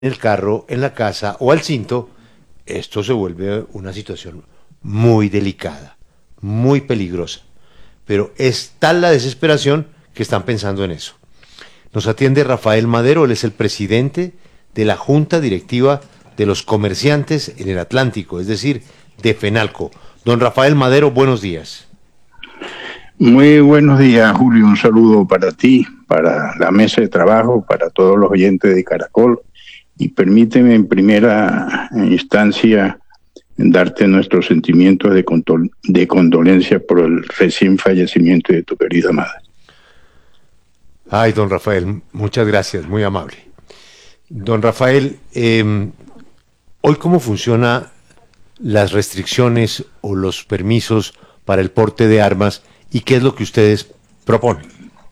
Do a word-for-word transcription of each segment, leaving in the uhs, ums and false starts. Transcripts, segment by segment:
el carro, en la casa o al cinto, esto se vuelve una situación muy delicada, muy peligrosa. Pero es tal la desesperación que están pensando en eso. Nos atiende Rafael Madero, él es el presidente de la Junta Directiva de los Comerciantes en el Atlántico, es decir, de FENALCO. Don Rafael Madero, buenos días. Muy buenos días, Julio. Un saludo para ti, para la mesa de trabajo, para todos los oyentes de Caracol. Y permíteme en primera instancia darte nuestros sentimientos de, condol de condolencia por el recién fallecimiento de tu querida madre. Ay, don Rafael, muchas gracias, muy amable. Don Rafael, eh, hoy cómo funcionan las restricciones o los permisos para el porte de armas y qué es lo que ustedes proponen.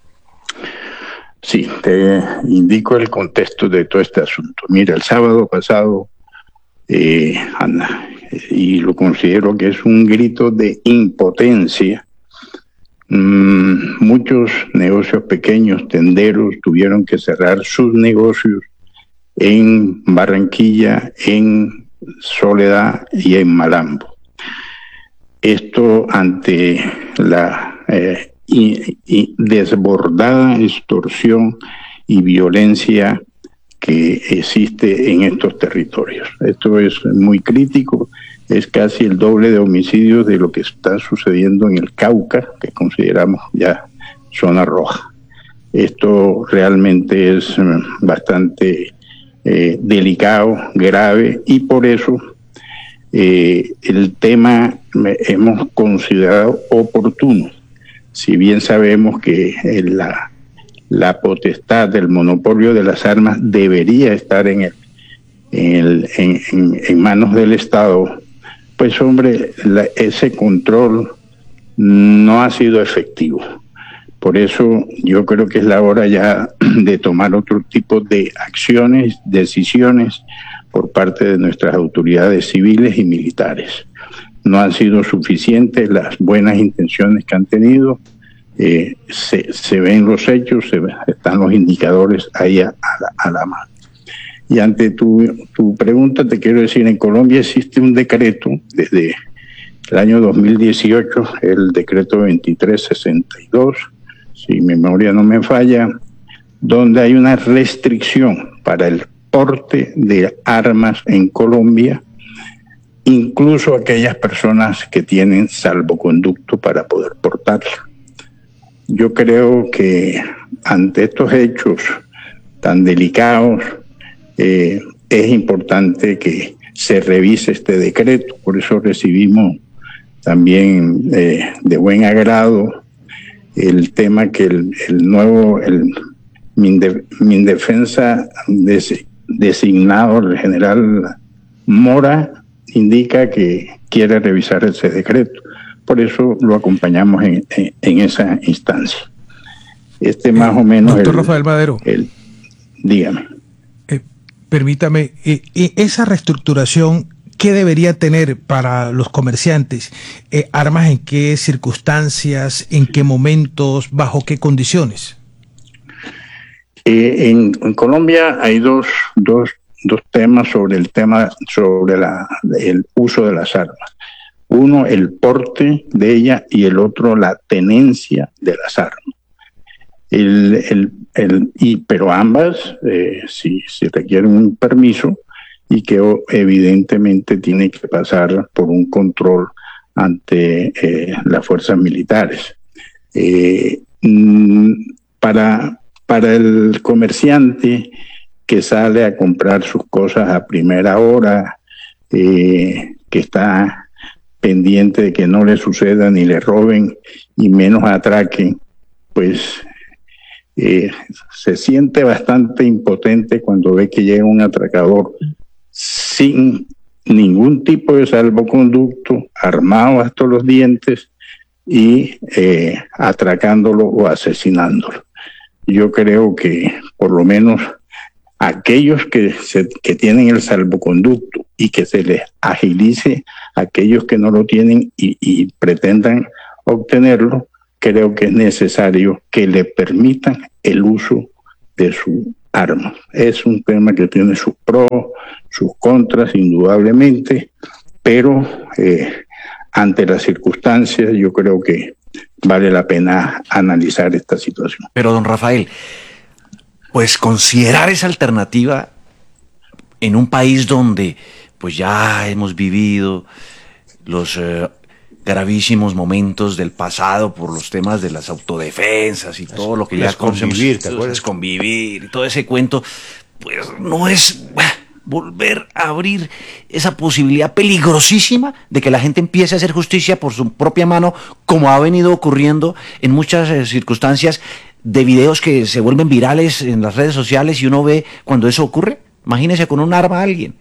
Sí, te indico el contexto de todo este asunto. Mira, el sábado pasado, eh, Ana, y lo considero que es un grito de impotencia, mmm, muchos negocios pequeños, tenderos, tuvieron que cerrar sus negocios en Barranquilla, en Soledad y en Malambo. Esto ante la eh, y, y desbordada extorsión y violencia que existe en estos territorios. Esto es muy crítico, es casi el doble de homicidios de lo que está sucediendo en el Cauca, que consideramos ya zona roja. Esto realmente es bastante eh, delicado, grave, y por eso eh, el tema hemos considerado oportuno. Si bien sabemos que la, la potestad del monopolio de las armas debería estar en, el, en, el, en, en, en manos del Estado, pues hombre, la, ese control no ha sido efectivo. Por eso yo creo que es la hora ya de tomar otro tipo de acciones, decisiones por parte de nuestras autoridades civiles y militares. No han sido suficientes las buenas intenciones que han tenido, eh, se, se ven los hechos, se ven, están los indicadores ahí a, a, la, a la mano. Y ante tu, tu pregunta te quiero decir, en Colombia existe un decreto desde el año dos mil dieciocho, el decreto veintitrés sesenta y dos, si mi memoria no me falla, donde hay una restricción para el porte de armas en Colombia, incluso aquellas personas que tienen salvoconducto para poder portarla. Yo creo que ante estos hechos tan delicados, eh, es importante que se revise este decreto. Por eso recibimos también eh, de buen agrado el tema que el, el nuevo el Mindef, Mindefensa des, designado, el general Mora, indica que quiere revisar ese decreto. Por eso lo acompañamos en, en, en esa instancia. Este más eh, o menos... Doctor el, Rafael Madero. El, dígame. Eh, permítame, eh, esa reestructuración, ¿qué debería tener para los comerciantes? Eh, ¿Armas en qué circunstancias, en qué momentos, bajo qué condiciones? Eh, en, en Colombia hay dos, dos, dos temas sobre el tema, sobre la, el uso de las armas. Uno, el porte de ella, y el otro, la tenencia de las armas. El, el, el, y, pero ambas, eh, si, si requieren un permiso, y que evidentemente tiene que pasar por un control ante eh, las fuerzas militares. Eh, para, para el comerciante que sale a comprar sus cosas a primera hora, eh, que está pendiente de que no le suceda ni le roben y menos atraquen, pues eh, se siente bastante impotente cuando ve que llega un atracador sin ningún tipo de salvoconducto, armado hasta los dientes y eh, atracándolo o asesinándolo. Yo creo que por lo menos aquellos que, se, que tienen el salvoconducto y que se les agilice a aquellos que no lo tienen y, y pretendan obtenerlo, creo que es necesario que le permitan el uso de su armas. Es un tema que tiene sus pros, sus contras, indudablemente, pero eh, ante las circunstancias yo creo que vale la pena analizar esta situación. Pero, don Rafael, pues considerar esa alternativa en un país donde pues ya hemos vivido los eh, gravísimos momentos del pasado por los temas de las autodefensas y todo lo que ya convivir, ¿te acuerdas? Convivir y todo ese cuento, pues no es volver a abrir esa posibilidad peligrosísima de que la gente empiece a hacer justicia por su propia mano, como ha venido ocurriendo en muchas eh, circunstancias de videos que se vuelven virales en las redes sociales y uno ve cuando eso ocurre. Imagínese con un arma a alguien.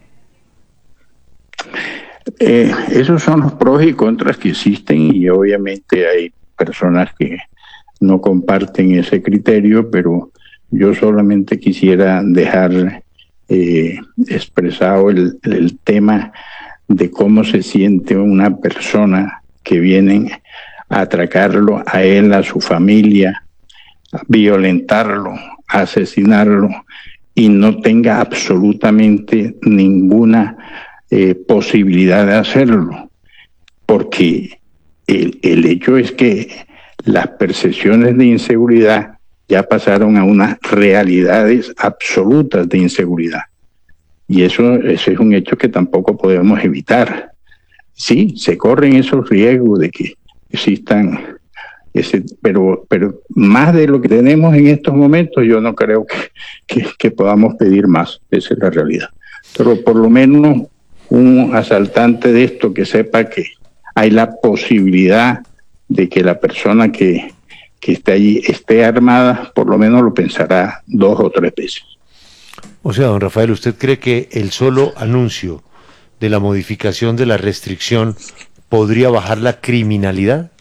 Eh, esos son los pros y contras que existen, y obviamente hay personas que no comparten ese criterio, pero yo solamente quisiera dejar eh, expresado el, el tema de cómo se siente una persona que vienen a atracarlo a él, a su familia, a violentarlo, a asesinarlo, y no tenga absolutamente ninguna eh, posibilidad de hacerlo, porque el, el hecho es que las percepciones de inseguridad ya pasaron a unas realidades absolutas de inseguridad, y eso, eso es un hecho que tampoco podemos evitar. Sí, se corren esos riesgos de que existan ese, pero, pero más de lo que tenemos en estos momentos, yo no creo que, que, que podamos pedir más. Esa es la realidad. Pero por lo menos un asaltante de esto que sepa que hay la posibilidad de que la persona que, que esté allí esté armada, por lo menos lo pensará dos o tres veces. O sea, don Rafael, ¿usted cree que el solo anuncio de la modificación de la restricción podría bajar la criminalidad?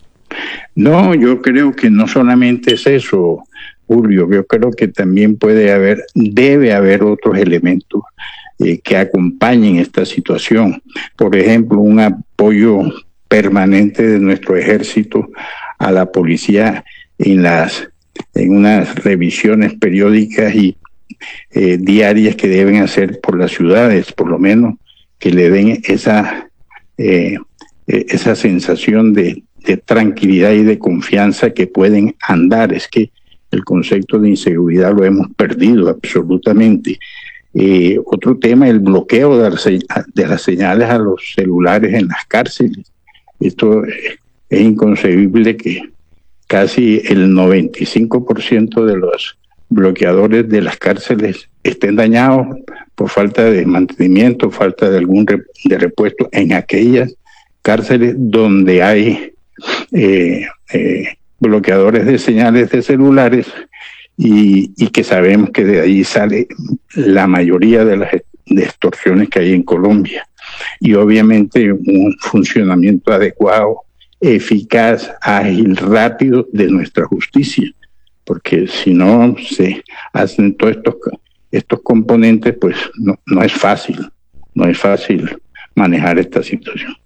No, yo creo que no solamente es eso, Julio. Yo creo que también puede haber, debe haber otros elementos eh, que acompañen esta situación. Por ejemplo, un apoyo permanente de nuestro ejército a la policía en las en unas revisiones periódicas y eh, diarias que deben hacer por las ciudades, por lo menos que le den esa eh, esa sensación de de tranquilidad y de confianza que pueden andar. Es que el concepto de inseguridad lo hemos perdido absolutamente. Eh, otro tema, el bloqueo de las, de las señales a los celulares en las cárceles. Esto es inconcebible que casi el noventa y cinco por ciento de los bloqueadores de las cárceles estén dañados por falta de mantenimiento, falta de algún re, de repuesto en aquellas cárceles donde hay Eh, eh, bloqueadores de señales de celulares y, y que sabemos que de ahí sale la mayoría de las de extorsiones que hay en Colombia. Y obviamente un funcionamiento adecuado, eficaz, ágil, rápido de nuestra justicia, porque si no se hacen todos estos, estos componentes, pues no, no es fácil, no es fácil manejar esta situación.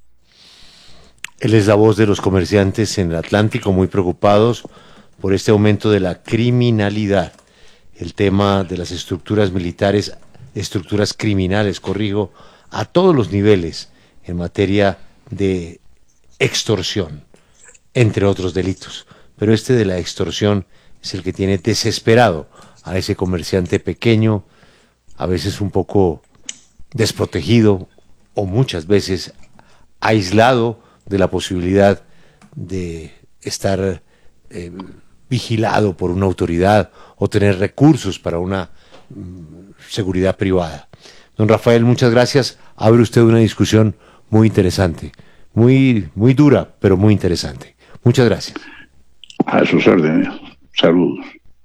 Él es la voz de los comerciantes en el Atlántico, muy preocupados por este aumento de la criminalidad. El tema de las estructuras militares, estructuras criminales, corrijo, a todos los niveles en materia de extorsión, entre otros delitos. Pero este de la extorsión es el que tiene desesperado a ese comerciante pequeño, a veces un poco desprotegido o muchas veces aislado de la posibilidad de estar eh, vigilado por una autoridad o tener recursos para una mm, seguridad privada. Don Rafael, muchas gracias. Abre usted una discusión muy interesante, muy, muy dura, pero muy interesante. Muchas gracias. A sus órdenes. Saludos.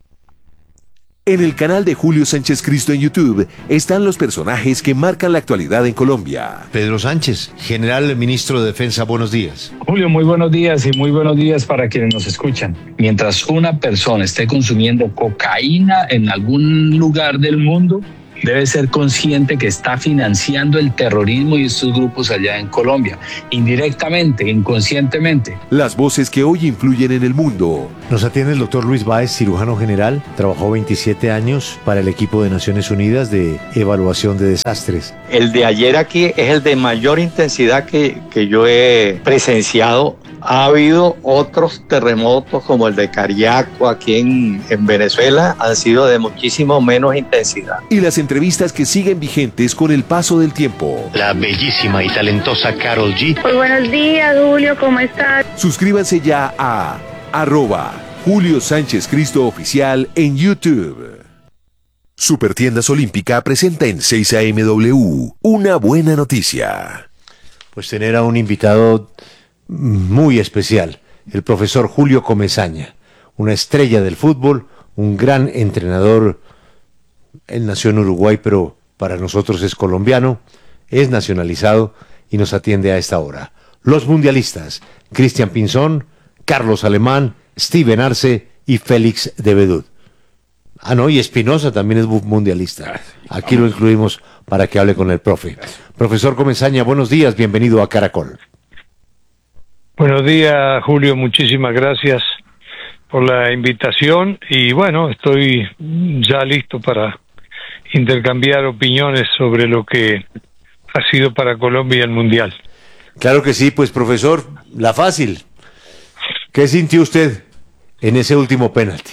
En el canal de Julio Sánchez Cristo en YouTube están los personajes que marcan la actualidad en Colombia. Pedro Sánchez, general ministro de Defensa, buenos días. Julio, muy buenos días y muy buenos días para quienes nos escuchan. Mientras una persona esté consumiendo cocaína en algún lugar del mundo, debe ser consciente que está financiando el terrorismo y estos grupos allá en Colombia, indirectamente, inconscientemente. Las voces que hoy influyen en el mundo. Nos atiende el doctor Luis Báez, cirujano general. Trabajó veintisiete años para el equipo de Naciones Unidas de evaluación de desastres. El de ayer aquí es el de mayor intensidad que, que yo he presenciado. Ha habido otros terremotos como el de Cariaco aquí en, en Venezuela, han sido de muchísimo menos intensidad. Y las entrevistas que siguen vigentes con el paso del tiempo. La bellísima y talentosa Karol G. Muy buenos días, Julio, ¿cómo estás? Suscríbanse ya a arroba Julio Sánchez Cristo Oficial en YouTube. Supertiendas Olímpica presenta en seis A M W una buena noticia. Pues tener a un invitado muy especial, el profesor Julio Comesaña, una estrella del fútbol, un gran entrenador. Él nació en Uruguay, pero para nosotros es colombiano, es nacionalizado y nos atiende a esta hora. Los mundialistas, Cristian Pinzón, Carlos Alemán, Steven Arce y Félix de Bedut. Ah, no, y Espinosa también es mundialista. Aquí lo incluimos para que hable con el profe. Profesor Comesaña, buenos días, bienvenido a Caracol. Buenos días, Julio, muchísimas gracias por la invitación y bueno, estoy ya listo para intercambiar opiniones sobre lo que ha sido para Colombia el Mundial. Claro que sí, pues profesor, la fácil. ¿Qué sintió usted en ese último penalti?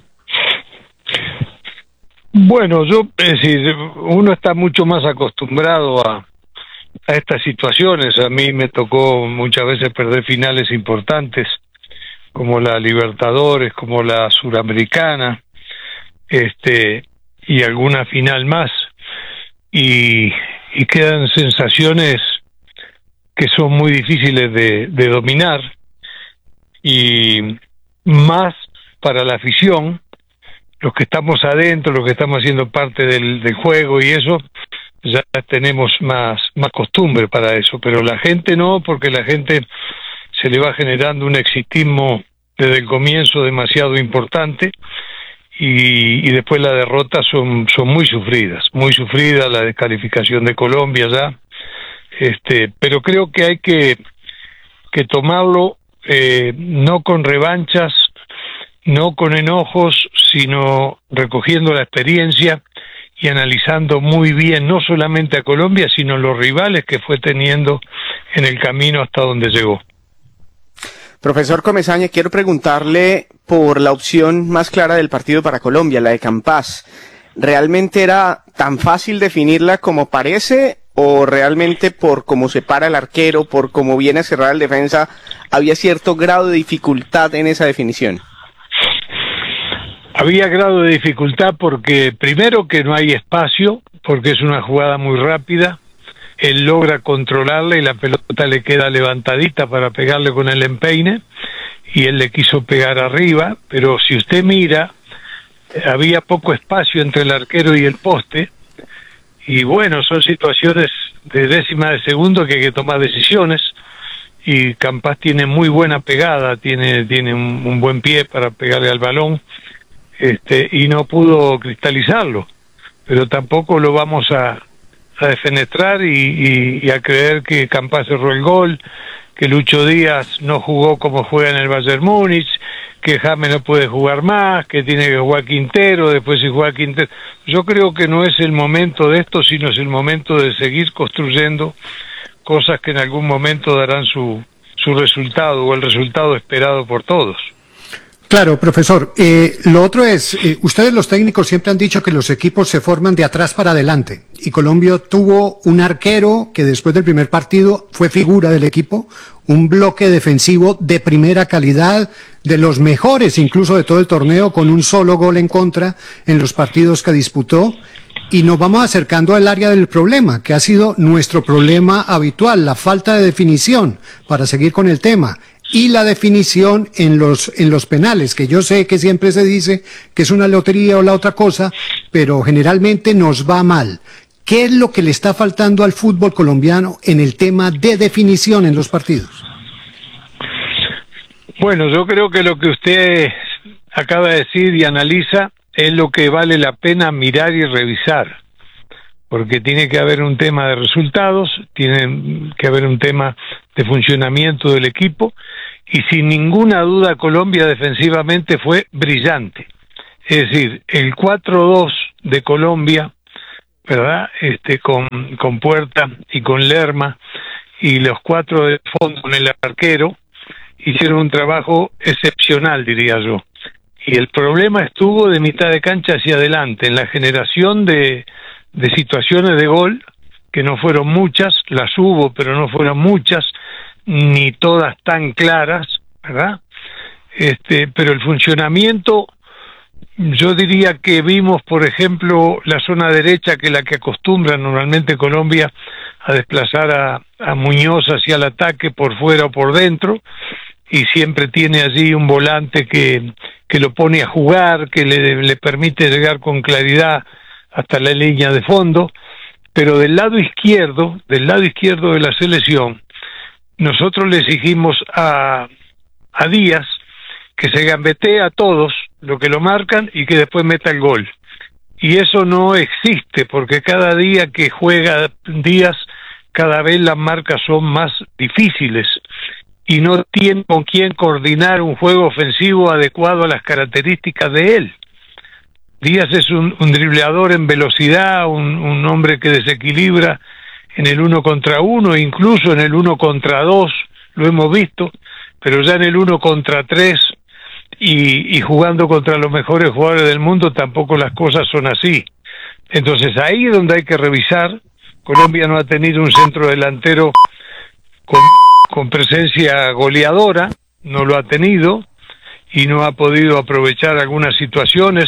Bueno, yo, es decir, uno está mucho más acostumbrado a a estas situaciones. A mí me tocó muchas veces perder finales importantes, como la Libertadores, como la Suramericana, este, y alguna final más, y, y quedan sensaciones que son muy difíciles de, de dominar, y más para la afición, los que estamos adentro, los que estamos haciendo parte del, del juego y eso, ya tenemos más, más costumbre para eso, pero la gente no, porque la gente se le va generando un exitismo desde el comienzo demasiado importante y, y después las derrotas son, son muy sufridas, muy sufridas, la descalificación de Colombia ya, este, pero creo que hay que, que tomarlo eh, no con revanchas, no con enojos, sino recogiendo la experiencia y analizando muy bien no solamente a Colombia, sino los rivales que fue teniendo en el camino hasta donde llegó. Profesor Comesaña, quiero preguntarle por la opción más clara del partido para Colombia, la de Campas. ¿Realmente era tan fácil definirla como parece o realmente por cómo se para el arquero, por cómo viene a cerrar el defensa, había cierto grado de dificultad en esa definición? Había grado de dificultad porque primero que no hay espacio, porque es una jugada muy rápida, él logra controlarla y la pelota le queda levantadita para pegarle con el empeine y él le quiso pegar arriba, pero si usted mira, había poco espacio entre el arquero y el poste y bueno, son situaciones de décima de segundo que hay que tomar decisiones y Campas tiene muy buena pegada, tiene, tiene un, un buen pie para pegarle al balón. Este, y no pudo cristalizarlo, pero tampoco lo vamos a, a defenestrar y, y, y a creer que Campas cerró el gol, que Lucho Díaz no jugó como juega en el Bayern Múnich, que James no puede jugar más, que tiene que jugar Quintero, después si juega Quintero. Yo creo que no es el momento de esto, sino es el momento de seguir construyendo cosas que en algún momento darán su, su resultado o el resultado esperado por todos. Claro, profesor. Eh, lo otro es, eh, ustedes los técnicos siempre han dicho que los equipos se forman de atrás para adelante. Y Colombia tuvo un arquero que después del primer partido fue figura del equipo, un bloque defensivo de primera calidad, de los mejores incluso de todo el torneo, con un solo gol en contra en los partidos que disputó. Y nos vamos acercando al área del problema, que ha sido nuestro problema habitual, la falta de definición, para seguir con el tema. Y la definición en los en los penales, que yo sé que siempre se dice que es una lotería o la otra cosa, pero generalmente nos va mal. ¿Qué es lo que le está faltando al fútbol colombiano en el tema de definición en los partidos? Bueno, yo creo que lo que usted acaba de decir y analiza es lo que vale la pena mirar y revisar. porque tiene que haber un tema de resultados, tiene que haber un tema de funcionamiento del equipo, y sin ninguna duda Colombia defensivamente fue brillante. Es decir, el cuatro dos de Colombia, ¿verdad? Este, con, con Puerta y con Lerma, y los cuatro de fondo con el arquero, hicieron un trabajo excepcional, diría yo. Y el problema estuvo de mitad de cancha hacia adelante, en la generación de, de situaciones de gol, que no fueron muchas, las hubo, pero no fueron muchas, ni todas tan claras, ¿verdad? Este, pero el funcionamiento, yo diría que vimos, por ejemplo, la zona derecha, que es la que acostumbra normalmente Colombia a desplazar a, a Muñoz hacia el ataque por fuera o por dentro, y siempre tiene allí un volante que, que lo pone a jugar, que le, le permite llegar con claridad hasta la línea de fondo. Pero del lado izquierdo, del lado izquierdo de la selección, nosotros le exigimos a, a Díaz que se gambetee a todos, lo que lo marcan, y que después meta el gol. Y eso no existe, porque cada día que juega Díaz, cada vez las marcas son más difíciles, y no tiene con quién coordinar un juego ofensivo adecuado a las características de él. Díaz es un, un dribleador en velocidad, un, un hombre que desequilibra en el uno contra uno, incluso en el uno contra dos, lo hemos visto, pero ya en el uno contra tres y, y jugando contra los mejores jugadores del mundo tampoco las cosas son así. Entonces ahí es donde hay que revisar. Colombia no ha tenido un centro delantero con, con presencia goleadora, no lo ha tenido, y no ha podido aprovechar algunas situaciones.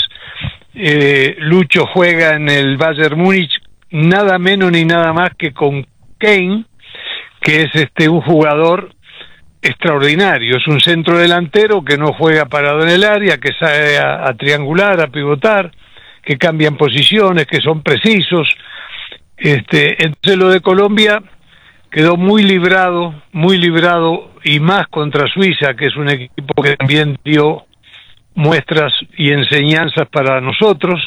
Eh, Lucho juega en el Bayern Múnich nada menos ni nada más que con Kane, que es este un jugador extraordinario, es un centro delantero que no juega parado en el área, que sabe a, a triangular, a pivotar, que cambian posiciones, que son precisos. Este, entonces lo de Colombia quedó muy librado, muy librado, y más contra Suiza, que es un equipo que también dio muestras y enseñanzas para nosotros.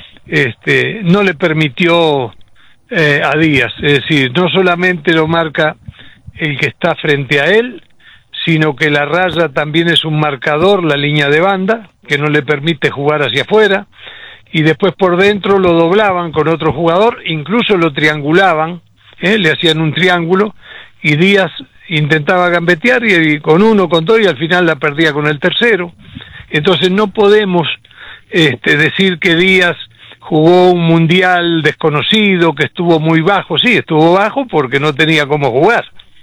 Este, no le permitió eh, a Díaz, es decir, no solamente lo marca el que está frente a él, sino que la raya también es un marcador, la línea de banda, que no le permite jugar hacia afuera, y después por dentro lo doblaban con otro jugador, incluso lo triangulaban, ¿eh? Le hacían un triángulo, y Díaz intentaba gambetear, y, y con uno, con dos, y al final la perdía con el tercero. Entonces no podemos este, decir que Díaz jugó un mundial desconocido, que estuvo muy bajo. Sí, estuvo bajo porque no tenía cómo jugar.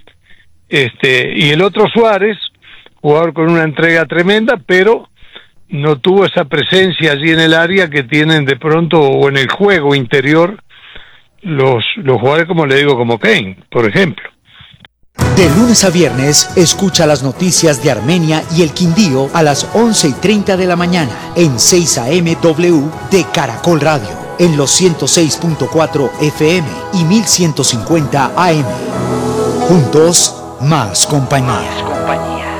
Este, y el otro Suárez, jugador con una entrega tremenda, pero no tuvo esa presencia allí en el área que tienen de pronto, o en el juego interior, los, los jugadores, como le digo, como Kane, por ejemplo. De lunes a viernes, escucha las noticias de Armenia y el Quindío a las once y treinta de la mañana en seis A M W de Caracol Radio, en los ciento seis punto cuatro F M y mil ciento cincuenta A M. Juntos, más compañía. Más compañía.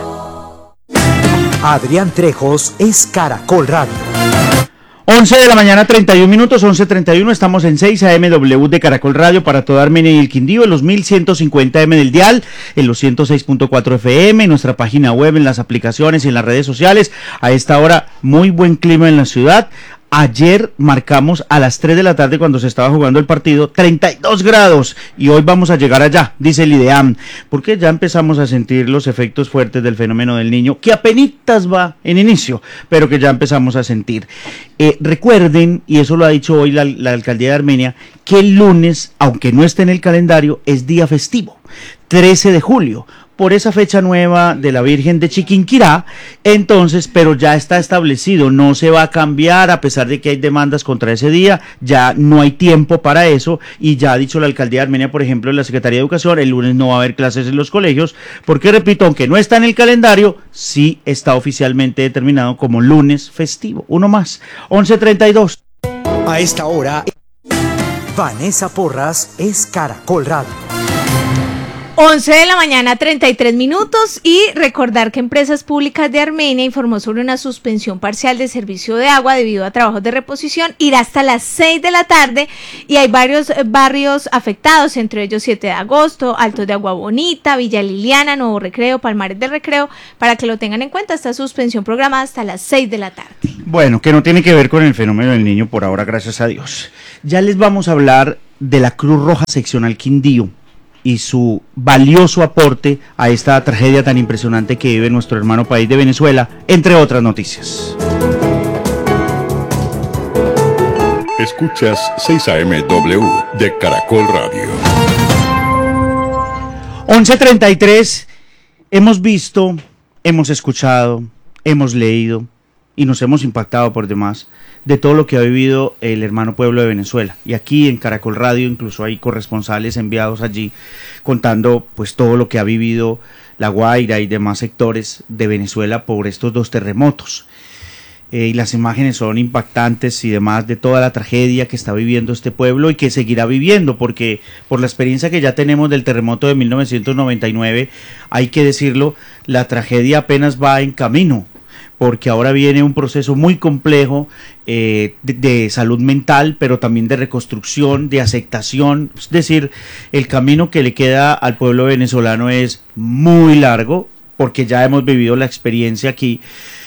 Adrián Trejos es Caracol Radio. once de la mañana, treinta y un minutos, once treinta y uno, estamos en seis A M W de Caracol Radio para toda Armenia y el Quindío, en los mil ciento cincuenta M del dial, en los ciento seis punto cuatro F M, en nuestra página web, en las aplicaciones y en las redes sociales. A esta hora, muy buen clima en la ciudad. Ayer marcamos a las tres de la tarde, cuando se estaba jugando el partido, treinta y dos grados, y hoy vamos a llegar allá, dice el IDEAM, porque ya empezamos a sentir los efectos fuertes del fenómeno del Niño, que apenitas va en inicio, pero que ya empezamos a sentir. Eh, recuerden, y eso lo ha dicho hoy la, la alcaldía de Armenia, que el lunes, aunque no esté en el calendario, es día festivo, trece de julio, por esa fecha nueva de la Virgen de Chiquinquirá. Entonces, pero ya está establecido, no se va a cambiar, a pesar de que hay demandas contra ese día, ya no hay tiempo para eso, y ya ha dicho la alcaldía de Armenia, por ejemplo, en la Secretaría de Educación, el lunes no va a haber clases en los colegios, porque, repito, aunque no está en el calendario, sí está oficialmente determinado como lunes festivo. Uno más, once treinta y dos. A esta hora, Vanessa Porras es Caracol Radio. once de la mañana, treinta y tres minutos, y recordar que Empresas Públicas de Armenia informó sobre una suspensión parcial de servicio de agua debido a trabajos de reposición. Irá hasta las seis de la tarde y hay varios barrios afectados, entre ellos siete de agosto, Altos de Agua Bonita, Villa Liliana, Nuevo Recreo, Palmares del Recreo, para que lo tengan en cuenta. Esta suspensión programada hasta las seis de la tarde. Bueno, que no tiene que ver con el fenómeno del Niño por ahora, gracias a Dios. Ya les vamos a hablar de la Cruz Roja Seccional Quindío y su valioso aporte a esta tragedia tan impresionante que vive nuestro hermano país de Venezuela, entre otras noticias. Escuchas seis A M W de Caracol Radio. once treinta y tres, hemos visto, hemos escuchado, hemos leído y nos hemos impactado por demás de todo lo que ha vivido el hermano pueblo de Venezuela. Y aquí en Caracol Radio incluso hay corresponsales enviados allí contando pues todo lo que ha vivido La Guaira y demás sectores de Venezuela por estos dos terremotos. Eh, y las imágenes son impactantes y demás de toda la tragedia que está viviendo este pueblo y que seguirá viviendo, porque por la experiencia que ya tenemos del terremoto de mil novecientos noventa y nueve, hay que decirlo, la tragedia apenas va en camino, porque ahora viene un proceso muy complejo eh, de, de salud mental, pero también de reconstrucción, de aceptación. Es decir, el camino que le queda al pueblo venezolano es muy largo, porque ya hemos vivido la experiencia aquí.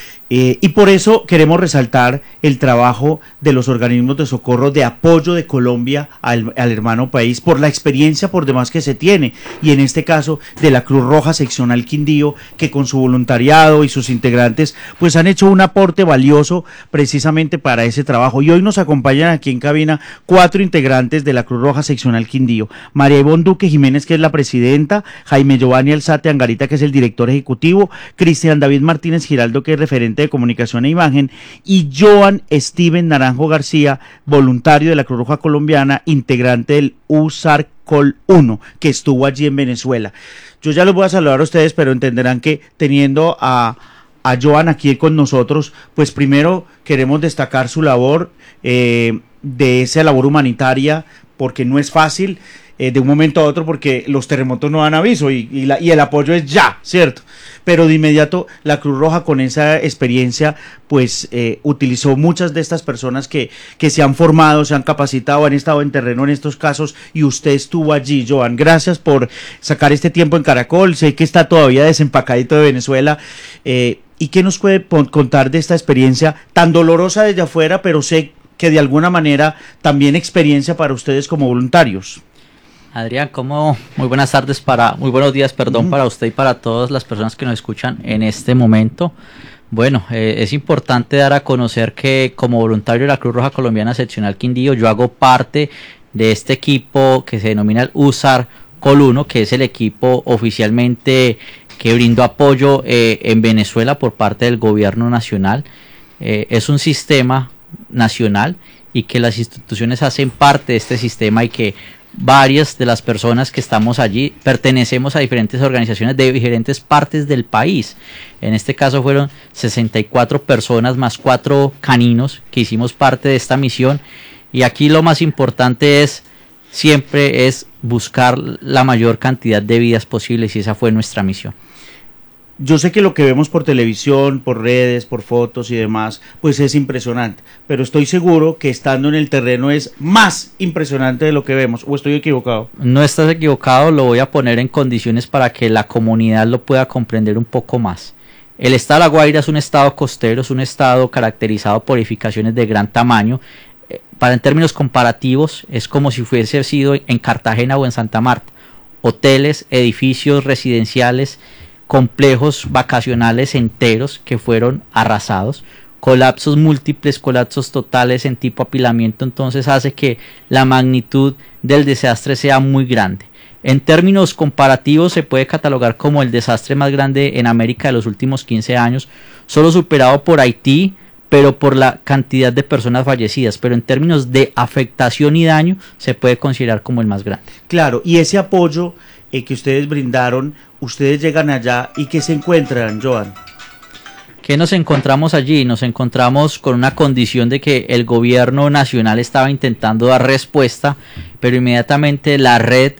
Eh, y por eso queremos resaltar el trabajo de los organismos de socorro de apoyo de Colombia al, al hermano país, por la experiencia por demás que se tiene, y en este caso de la Cruz Roja Seccional Quindío, que con su voluntariado y sus integrantes pues han hecho un aporte valioso precisamente para ese trabajo. Y hoy nos acompañan aquí en cabina cuatro integrantes de la Cruz Roja Seccional Quindío: María Ivonne Duque Jiménez, que es la presidenta; Jaime Giovanni Alzate Angarita, que es el director ejecutivo; Cristian David Martínez Giraldo, que es referente de comunicación e imagen; y Joan Steven Naranjo García, voluntario de la Cruz Roja Colombiana, integrante del U S A R Col uno, que estuvo allí en Venezuela. Yo ya los voy a saludar a ustedes, pero entenderán que teniendo a, a Joan aquí con nosotros, pues primero queremos destacar su labor, eh, de esa labor humanitaria, porque no es fácil eh, de un momento a otro, porque los terremotos no dan aviso y, y, la, y el apoyo es ya, ¿cierto? Pero de inmediato la Cruz Roja, con esa experiencia, pues eh, utilizó muchas de estas personas que, que se han formado, se han capacitado, han estado en terreno en estos casos, y usted estuvo allí, Joan. Gracias por sacar este tiempo en Caracol. Sé que está todavía desempacadito de Venezuela. Eh, ¿Y qué nos puede contar de esta experiencia tan dolorosa desde afuera, pero sé que de alguna manera también experiencia para ustedes como voluntarios? Adrián, ¿cómo? Muy buenas tardes para, muy buenos días, perdón, uh-huh. para usted y para todas las personas que nos escuchan en este momento. Bueno, eh, es importante dar a conocer que como voluntario de la Cruz Roja Colombiana Seccional Quindío, yo hago parte de este equipo que se denomina el U S A R Col uno, que es el equipo oficialmente que brindó apoyo eh, en Venezuela por parte del gobierno nacional. Eh, es un sistema nacional y que las instituciones hacen parte de este sistema, y que varias de las personas que estamos allí pertenecemos a diferentes organizaciones de diferentes partes del país. En este caso fueron sesenta y cuatro personas más cuatro caninos que hicimos parte de esta misión, y aquí lo más importante es siempre es buscar la mayor cantidad de vidas posibles, y esa fue nuestra misión. Yo sé que lo que vemos por televisión, por redes, por fotos y demás, pues es impresionante, pero estoy seguro que estando en el terreno es más impresionante de lo que vemos, ¿o estoy equivocado? No estás equivocado, lo voy a poner en condiciones para que la comunidad lo pueda comprender un poco más. El estado de La Guaira es un estado costero, es un estado caracterizado por edificaciones de gran tamaño. Para en términos comparativos, es como si fuese sido en Cartagena o en Santa Marta. Hoteles, edificios residenciales, complejos vacacionales enteros que fueron arrasados, colapsos múltiples, colapsos totales en tipo apilamiento. Entonces hace que la magnitud del desastre sea muy grande. En términos comparativos se puede catalogar como el desastre más grande en América de los últimos quince años, solo superado por Haití, pero por la cantidad de personas fallecidas, pero en términos de afectación y daño se puede considerar como el más grande. Claro, y ese apoyo eh, que ustedes brindaron, ustedes llegan allá y ¿qué se encuentran, Joan? ¿Qué nos encontramos allí? Nos encontramos con una condición de que el gobierno nacional estaba intentando dar respuesta, pero inmediatamente la red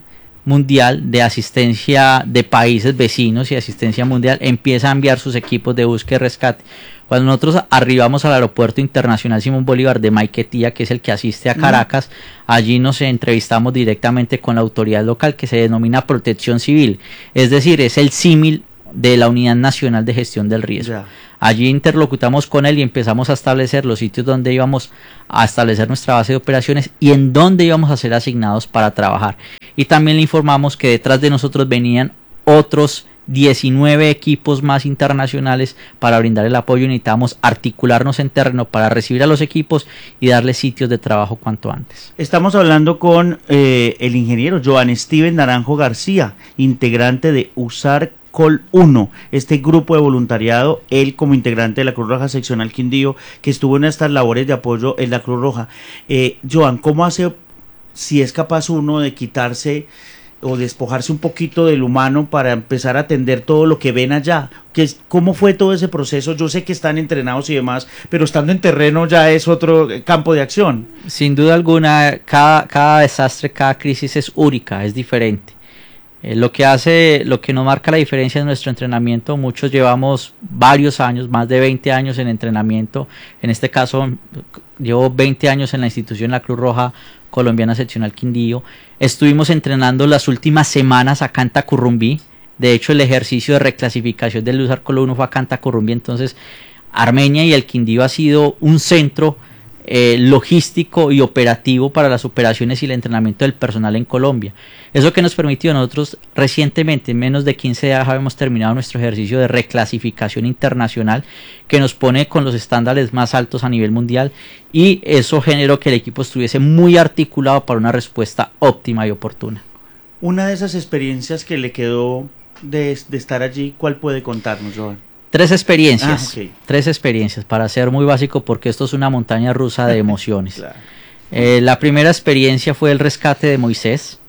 mundial de asistencia de países vecinos y asistencia mundial empieza a enviar sus equipos de búsqueda y rescate. Cuando nosotros arribamos al aeropuerto internacional Simón Bolívar de Maiquetía, que es el que asiste a Caracas, allí nos entrevistamos directamente con la autoridad local, que se denomina Protección Civil, es decir, es el símil de la Unidad Nacional de Gestión del Riesgo. Ya. Allí interlocutamos con él y empezamos a establecer los sitios donde íbamos a establecer nuestra base de operaciones y en dónde íbamos a ser asignados para trabajar. Y también le informamos que detrás de nosotros venían otros diecinueve equipos más internacionales para brindar el apoyo. Necesitamos articularnos en terreno para recibir a los equipos y darles sitios de trabajo cuanto antes. Estamos hablando con eh, el ingeniero Joan Steven Naranjo García, integrante de USAR Col uno, este grupo de voluntariado, él como integrante de la Cruz Roja Seccional Quindío, que estuvo en estas labores de apoyo en la Cruz Roja. Eh, Joan, ¿cómo hace, si es capaz uno de quitarse o despojarse un poquito del humano para empezar a atender todo lo que ven allá? ¿Qué, ¿Cómo fue todo ese proceso? Yo sé que están entrenados y demás, pero estando en terreno ya es otro campo de acción. Sin duda alguna, cada, cada desastre, cada crisis es única, es diferente. Eh, lo que hace, lo que nos marca la diferencia es nuestro entrenamiento. Muchos llevamos varios años, más de veinte años en entrenamiento. En este caso, llevo veinte años en la institución La Cruz Roja Colombiana Seccional Quindío. Estuvimos entrenando las últimas semanas acá en Tacurrumbí. De hecho, el ejercicio de reclasificación del USAR Colo uno fue acá en Tacurrumbí. Entonces, Armenia y el Quindío ha sido un centro eh, logístico y operativo para las operaciones y el entrenamiento del personal en Colombia. Eso que nos permitió, nosotros recientemente, en menos de quince días, habíamos terminado nuestro ejercicio de reclasificación internacional, que nos pone con los estándares más altos a nivel mundial, y eso generó que el equipo estuviese muy articulado para una respuesta óptima y oportuna. Una de esas experiencias que le quedó de, de estar allí, ¿cuál puede contarnos, Joan? Tres experiencias, ah, okay. tres experiencias, para ser muy básico, porque esto es una montaña rusa de emociones. Claro. eh, la primera experiencia fue el rescate de Moisés.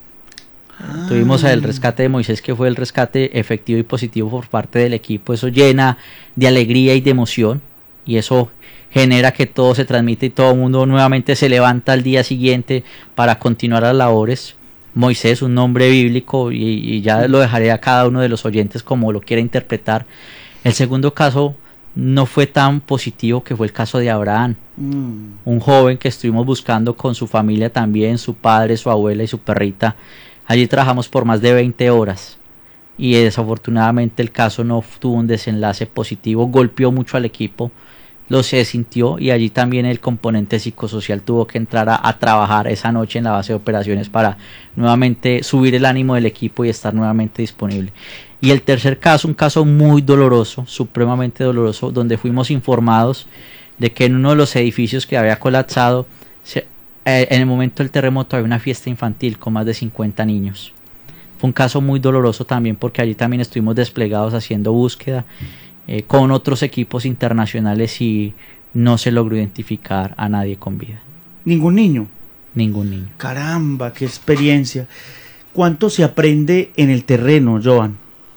Ah. Tuvimos el rescate de Moisés, que fue el rescate efectivo y positivo por parte del equipo. Eso llena de alegría y de emoción, y eso genera que todo se transmite y todo el mundo nuevamente se levanta al día siguiente para continuar las labores. Moisés, un nombre bíblico, y, y ya lo dejaré a cada uno de los oyentes como lo quiera interpretar. El segundo caso no fue tan positivo, que fue el caso de Abraham, mm. un joven que estuvimos buscando con su familia también, su padre, su abuela y su perrita. Allí trabajamos por más de veinte horas y desafortunadamente el caso no tuvo un desenlace positivo, golpeó mucho al equipo, lo se sintió, y allí también el componente psicosocial tuvo que entrar a, a trabajar esa noche en la base de operaciones para nuevamente subir el ánimo del equipo y estar nuevamente disponible. Y el tercer caso, un caso muy doloroso, supremamente doloroso, donde fuimos informados de que en uno de los edificios que había colapsado, se, eh, en el momento del terremoto había una fiesta infantil con más de cincuenta niños. Fue un caso muy doloroso también, porque allí también estuvimos desplegados haciendo búsqueda eh, con otros equipos internacionales y no se logró identificar a nadie con vida. ¿Ningún niño? Ningún niño. Caramba, qué experiencia. ¿Cuánto se aprende en el terreno, Joan?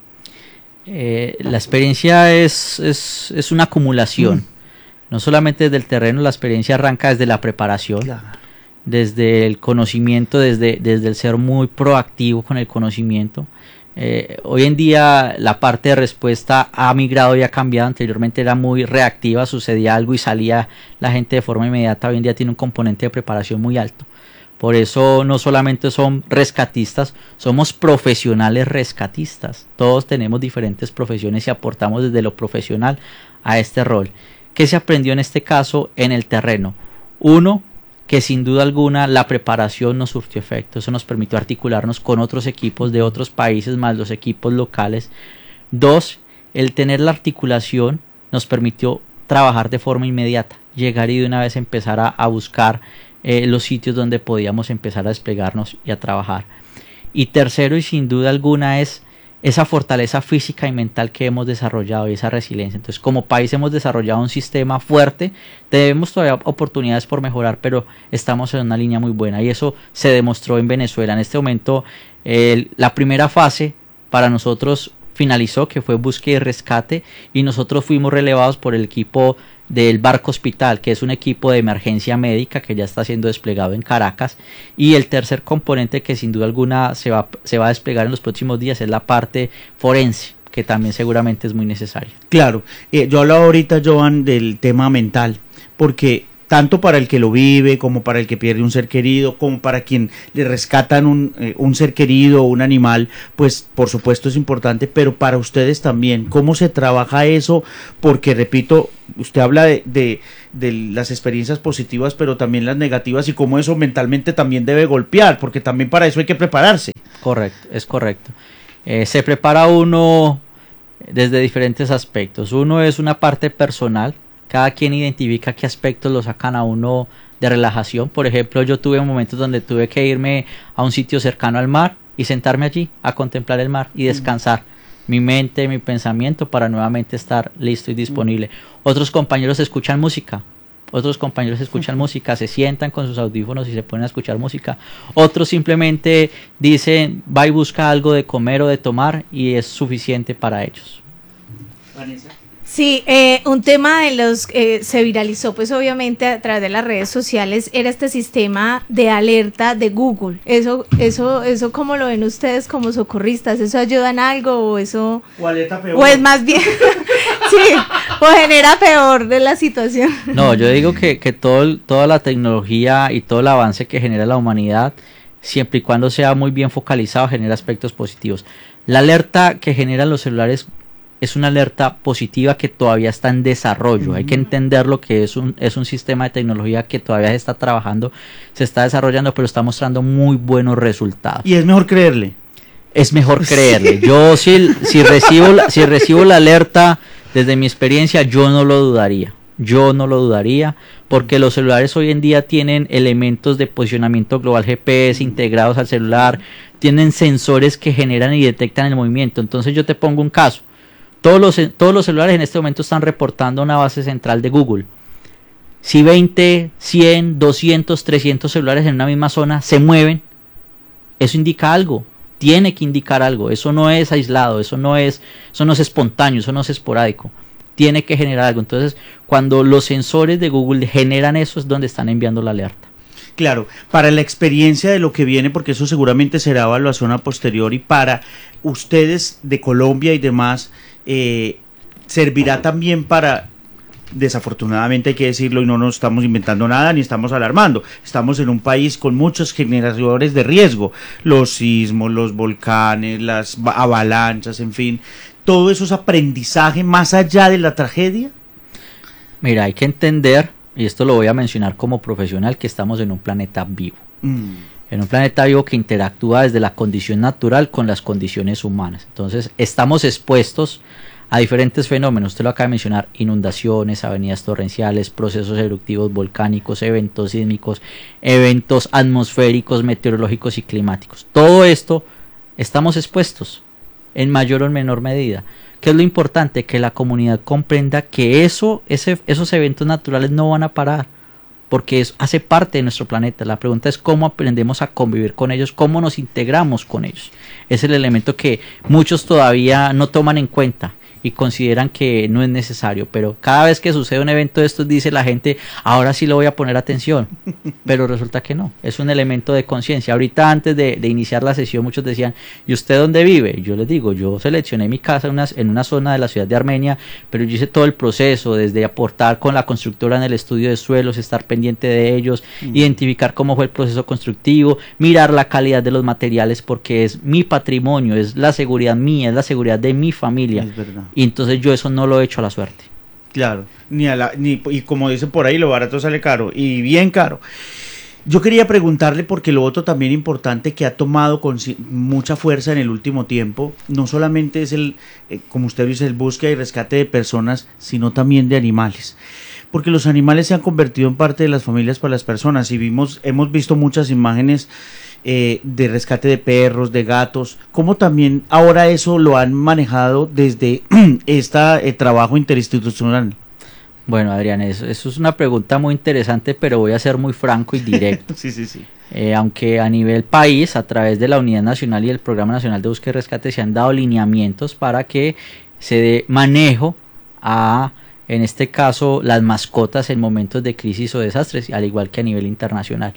Eh, la experiencia es, es, es una acumulación, mm. no solamente desde el terreno. La experiencia arranca desde la preparación, claro. desde el conocimiento, desde, desde el ser muy proactivo con el conocimiento. Eh, hoy en día la parte de respuesta ha migrado y ha cambiado. Anteriormente era muy reactiva, sucedía algo y salía la gente de forma inmediata. Hoy en día tiene un componente de preparación muy alto. Por eso no solamente son rescatistas, somos profesionales rescatistas. Todos tenemos diferentes profesiones y aportamos desde lo profesional a este rol. ¿Qué se aprendió en este caso en el terreno? Uno, que sin duda alguna la preparación nos surtió efecto. Eso nos permitió articularnos con otros equipos de otros países más los equipos locales. Dos, el tener la articulación nos permitió trabajar de forma inmediata, llegar y de una vez empezar a, a buscar Eh, los sitios donde podíamos empezar a desplegarnos y a trabajar. Y tercero, y sin duda alguna, es esa fortaleza física y mental que hemos desarrollado y esa resiliencia. Entonces, como país hemos desarrollado un sistema fuerte, tenemos todavía oportunidades por mejorar, pero estamos en una línea muy buena, y eso se demostró en Venezuela. En este momento, eh, la primera fase para nosotros finalizó, que fue búsqueda y rescate, y nosotros fuimos relevados por el equipo del Barco Hospital, que es un equipo de emergencia médica que ya está siendo desplegado en Caracas, y el tercer componente que sin duda alguna se va, se va a desplegar en los próximos días es la parte forense, que también seguramente es muy necesaria. Claro, eh, yo hablaba ahorita, Joan, del tema mental, porque tanto para el que lo vive, como para el que pierde un ser querido, como para quien le rescatan un, eh, un ser querido o un animal, pues por supuesto es importante, pero para ustedes también, ¿cómo se trabaja eso? Porque repito, usted habla de, de, de las experiencias positivas, pero también las negativas, y cómo eso mentalmente también debe golpear, porque también para eso hay que prepararse. Correcto, es correcto. Eh, se prepara uno desde diferentes aspectos. Uno es una parte personal. Cada quien identifica qué aspectos lo sacan a uno de relajación. Por ejemplo, yo tuve momentos donde tuve que irme a un sitio cercano al mar y sentarme allí a contemplar el mar y descansar mm. mi mente, mi pensamiento, para nuevamente estar listo y disponible. Mm. Otros compañeros escuchan música. Otros compañeros escuchan música, se sientan con sus audífonos y se ponen a escuchar música. Otros simplemente dicen, va y busca algo de comer o de tomar y es suficiente para ellos. Vanessa. Sí, eh, un tema de los que eh, se viralizó pues obviamente a través de las redes sociales era este sistema de alerta de Google. Eso, eso, eso ¿cómo lo ven ustedes como socorristas? ¿Eso ayuda en algo o eso? O alerta peor. O es más bien, sí, o genera peor de la situación. No, yo digo que, que todo, toda la tecnología y todo el avance que genera la humanidad, siempre y cuando sea muy bien focalizado, genera aspectos positivos. La alerta que generan los celulares es una alerta positiva que todavía está en desarrollo. Uh-huh. Hay que entender lo que es un, es un sistema de tecnología que todavía se está trabajando, se está desarrollando, pero está mostrando muy buenos resultados. Y es mejor creerle. Es mejor creerle. Yo si, si, recibo la, si recibo la alerta, desde mi experiencia, yo no lo dudaría. Yo no lo dudaría, porque los celulares hoy en día tienen elementos de posicionamiento global G P S integrados al celular, tienen sensores que generan y detectan el movimiento. Entonces yo te pongo un caso. Todos los, todos los celulares en este momento están reportando una base central de Google. Si veinte, cien, doscientos, trescientos celulares en una misma zona se mueven, eso indica algo, tiene que indicar algo. Eso no es aislado, eso no es, eso no es espontáneo, eso no es esporádico. Tiene que generar algo. Entonces, cuando los sensores de Google generan eso, es donde están enviando la alerta. Claro, para la experiencia de lo que viene, porque eso seguramente será evaluación a posteriori, para ustedes de Colombia y demás, eh, servirá también para, desafortunadamente hay que decirlo, y no nos estamos inventando nada ni estamos alarmando, estamos en un país con muchos generadores de riesgo, los sismos, los volcanes, las avalanchas, en fin, todo eso es aprendizaje más allá de la tragedia. Mira, hay que entender, y esto lo voy a mencionar como profesional, que estamos en un planeta vivo. Mm. En un planeta vivo que interactúa desde la condición natural con las condiciones humanas. Entonces, estamos expuestos a diferentes fenómenos. Usted lo acaba de mencionar: inundaciones, avenidas torrenciales, procesos eruptivos volcánicos, eventos sísmicos, eventos atmosféricos, meteorológicos y climáticos. Todo esto estamos expuestos en mayor o menor medida. ¿Qué es lo importante? Que la comunidad comprenda que eso, ese, esos eventos naturales no van a parar, porque eso hace parte de nuestro planeta. La pregunta es cómo aprendemos a convivir con ellos, cómo nos integramos con ellos. Es el elemento que muchos todavía no toman en cuenta y consideran que no es necesario, pero cada vez que sucede un evento de estos dice la gente, ahora sí le voy a poner atención, pero resulta que no, es un elemento de conciencia. Ahorita antes de, de iniciar la sesión muchos decían, ¿y usted dónde vive? Yo les digo, yo seleccioné mi casa en una, en una zona de la ciudad de Armenia, pero yo hice todo el proceso, desde aportar con la constructora en el estudio de suelos, estar pendiente de ellos, mm. identificar cómo fue el proceso constructivo, mirar la calidad de los materiales, porque es mi patrimonio, es la seguridad mía, es la seguridad de mi familia. Es verdad. Y entonces yo eso no lo he hecho a la suerte. Claro, ni a la, ni, y como dicen por ahí, lo barato sale caro, y bien caro. Yo quería preguntarle, porque lo otro también importante que ha tomado con mucha fuerza en el último tiempo, no solamente es el, eh, como usted dice, el búsqueda y rescate de personas, sino también de animales. Porque los animales se han convertido en parte de las familias para las personas, y vimos, hemos visto muchas imágenes Eh, de rescate de perros, de gatos. ¿Cómo también ahora eso lo han manejado desde este eh, trabajo interinstitucional? Bueno, Adrián, eso, eso es una pregunta muy interesante, pero voy a ser muy franco y directo. sí, sí, sí. Eh, aunque a nivel país, a través de la Unidad Nacional y el Programa Nacional de Búsqueda y Rescate, se han dado lineamientos para que se dé manejo a en este caso las mascotas en momentos de crisis o desastres, al igual que a nivel internacional.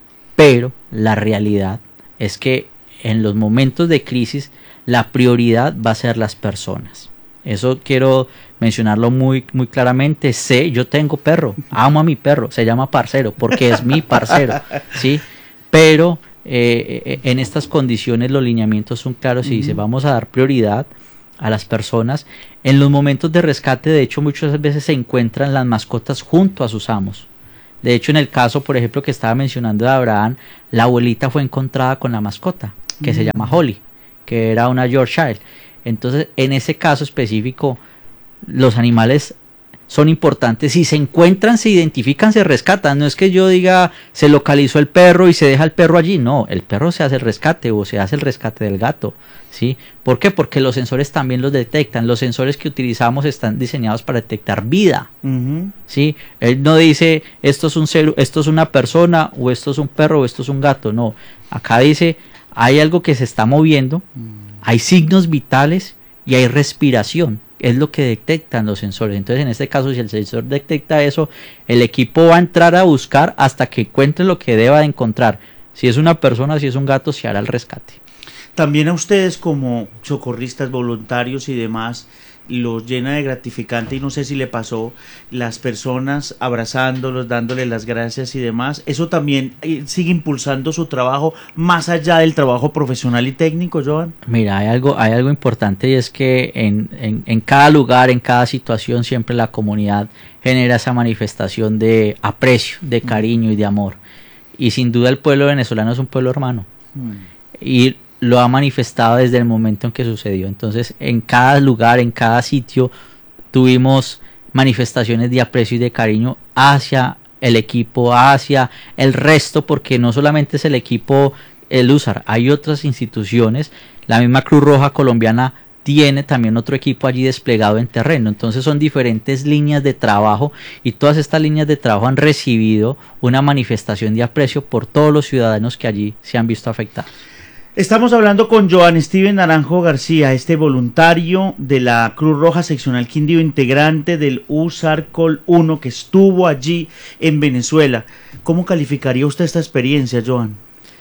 Pero la realidad es que en los momentos de crisis la prioridad va a ser las personas. Eso quiero mencionarlo muy, muy claramente. Sé, yo tengo perro, amo a mi perro, se llama Parcero porque es mi parcero, ¿sí? Pero eh, en estas condiciones los lineamientos son claros y uh-huh. dice, vamos a dar prioridad a las personas. En los momentos de rescate, de hecho, muchas veces se encuentran las mascotas junto a sus amos. De hecho, en el caso, por ejemplo, que estaba mencionando de Abraham, la abuelita fue encontrada con la mascota, que uh-huh. se llama Holly, que era una Yorkshire. Entonces, en ese caso específico, los animales son importantes. Si se encuentran, se identifican, se rescatan. No es que yo diga, se localizó el perro y se deja el perro allí. No, el perro se hace el rescate o se hace el rescate del gato, ¿sí? ¿Por qué? Porque los sensores también los detectan. Los sensores que utilizamos están diseñados para detectar vida, uh-huh. ¿sí? Él no dice, esto es un ser, esto es una persona, o esto es un perro, o esto es un gato. No, acá dice, hay algo que se está moviendo, uh-huh. hay signos vitales y hay respiración. Es lo que detectan los sensores. Entonces, en este caso, si el sensor detecta eso, el equipo va a entrar a buscar hasta que encuentre lo que deba de encontrar. Si es una persona, si es un gato, se hará el rescate. También a ustedes como socorristas, voluntarios y demás, los llena de gratificante, y no sé si le pasó, las personas abrazándolos, dándoles las gracias y demás. Eso también eh, sigue impulsando su trabajo más allá del trabajo profesional y técnico, Joan. Mira, hay algo, hay algo importante, y es que en, en, en cada lugar, en cada situación, siempre la comunidad genera esa manifestación de aprecio, de cariño y de amor. Y sin duda el pueblo venezolano es un pueblo hermano. Mm. Y lo ha manifestado desde el momento en que sucedió. Entonces, en cada lugar, en cada sitio, tuvimos manifestaciones de aprecio y de cariño hacia el equipo, hacia el resto, porque no solamente es el equipo el U S A R, hay otras instituciones. La misma Cruz Roja colombiana tiene también otro equipo allí desplegado en terreno. Entonces son diferentes líneas de trabajo, y todas estas líneas de trabajo han recibido una manifestación de aprecio por todos los ciudadanos que allí se han visto afectados. Estamos hablando con Joan Steven Naranjo García, este voluntario de la Cruz Roja Seccional Quindío, integrante del U S A R Col uno, que estuvo allí en Venezuela. ¿Cómo calificaría usted esta experiencia, Joan?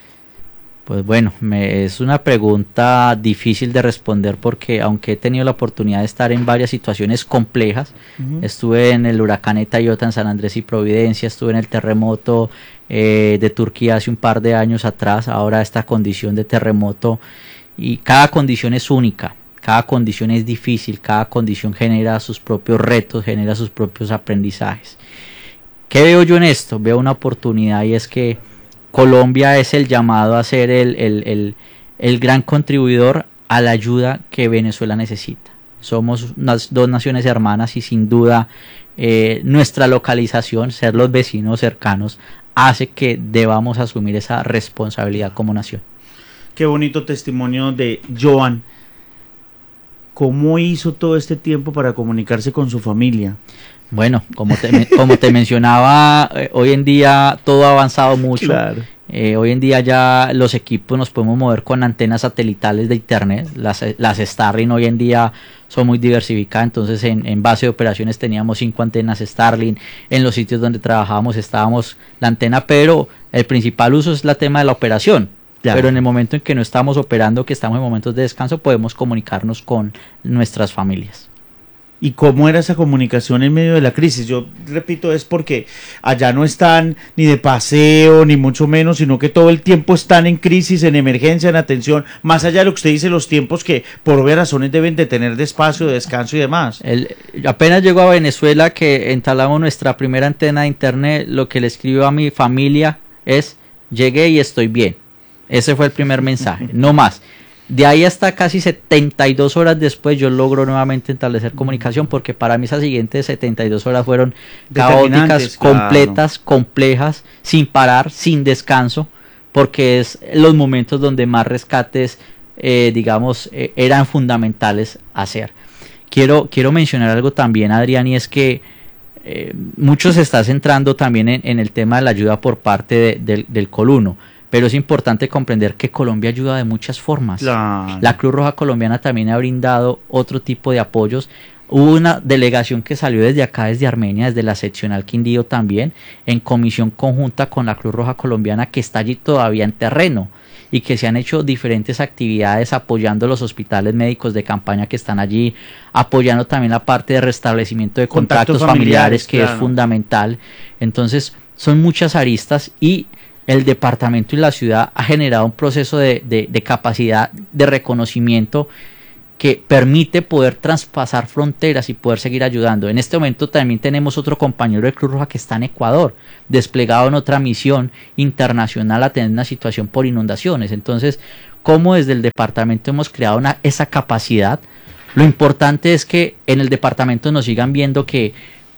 Pues bueno, me, es una pregunta difícil de responder, porque aunque he tenido la oportunidad de estar en varias situaciones complejas, uh-huh. estuve en el huracán Eta y Ota en San Andrés y Providencia, estuve en el terremoto eh, de Turquía hace un par de años atrás, ahora esta condición de terremoto, y cada condición es única, cada condición es difícil, cada condición genera sus propios retos, genera sus propios aprendizajes. ¿Qué veo yo en esto? Veo una oportunidad, y es que Colombia es el llamado a ser el, el, el, el gran contribuidor a la ayuda que Venezuela necesita. Somos unas dos naciones hermanas, y sin duda eh, nuestra localización, ser los vecinos cercanos, hace que debamos asumir esa responsabilidad como nación. Qué bonito testimonio de Joan. ¿Cómo hizo todo este tiempo para comunicarse con su familia? Bueno, como te, como te mencionaba, eh, hoy en día todo ha avanzado mucho. Claro. Eh, hoy en día ya los equipos nos podemos mover con antenas satelitales de internet. Las, las Starlink hoy en día son muy diversificadas. Entonces en, en base de operaciones teníamos cinco antenas Starlink. En los sitios donde trabajábamos estábamos la antena, pero el principal uso es el tema de la operación. Claro. Pero en el momento en que no estamos operando, que estamos en momentos de descanso, podemos comunicarnos con nuestras familias. ¿Y cómo era esa comunicación en medio de la crisis? Yo repito, es porque allá no están ni de paseo, ni mucho menos, sino que todo el tiempo están en crisis, en emergencia, en atención, más allá de lo que usted dice, los tiempos que por obvias razones deben de tener de espacio, de descanso y demás. El, apenas llegó a Venezuela, que instalamos nuestra primera antena de internet, lo que le escribo a mi familia es: llegué y estoy bien. Ese fue el primer mensaje, no más. De ahí hasta casi setenta y dos horas después yo logro nuevamente establecer comunicación, porque para mí esas siguientes setenta y dos horas fueron caóticas, completas, claro. complejas, sin parar, sin descanso, porque es los momentos donde más rescates, eh, digamos, eh, eran fundamentales hacer. Quiero, quiero mencionar algo también, Adrián, y es que eh, mucho se está centrando también en, en el tema de la ayuda por parte de, de, del Col uno. Pero es importante comprender que Colombia ayuda de muchas formas. Claro. La Cruz Roja colombiana también ha brindado otro tipo de apoyos. Hubo una delegación que salió desde acá, desde Armenia, desde la seccional Quindío también, en comisión conjunta con la Cruz Roja Colombiana, que está allí todavía en terreno y que se han hecho diferentes actividades apoyando los hospitales médicos de campaña que están allí, apoyando también la parte de restablecimiento de contactos, contactos familiares, familiares, que claro, es fundamental. Entonces, son muchas aristas y el departamento y la ciudad ha generado un proceso de, de, de capacidad de reconocimiento que permite poder traspasar fronteras y poder seguir ayudando. En este momento también tenemos otro compañero de Cruz Roja que está en Ecuador, desplegado en otra misión internacional a tener una situación por inundaciones. Entonces, ¿cómo desde el departamento hemos creado una, esa capacidad? Lo importante es que en el departamento nos sigan viendo que,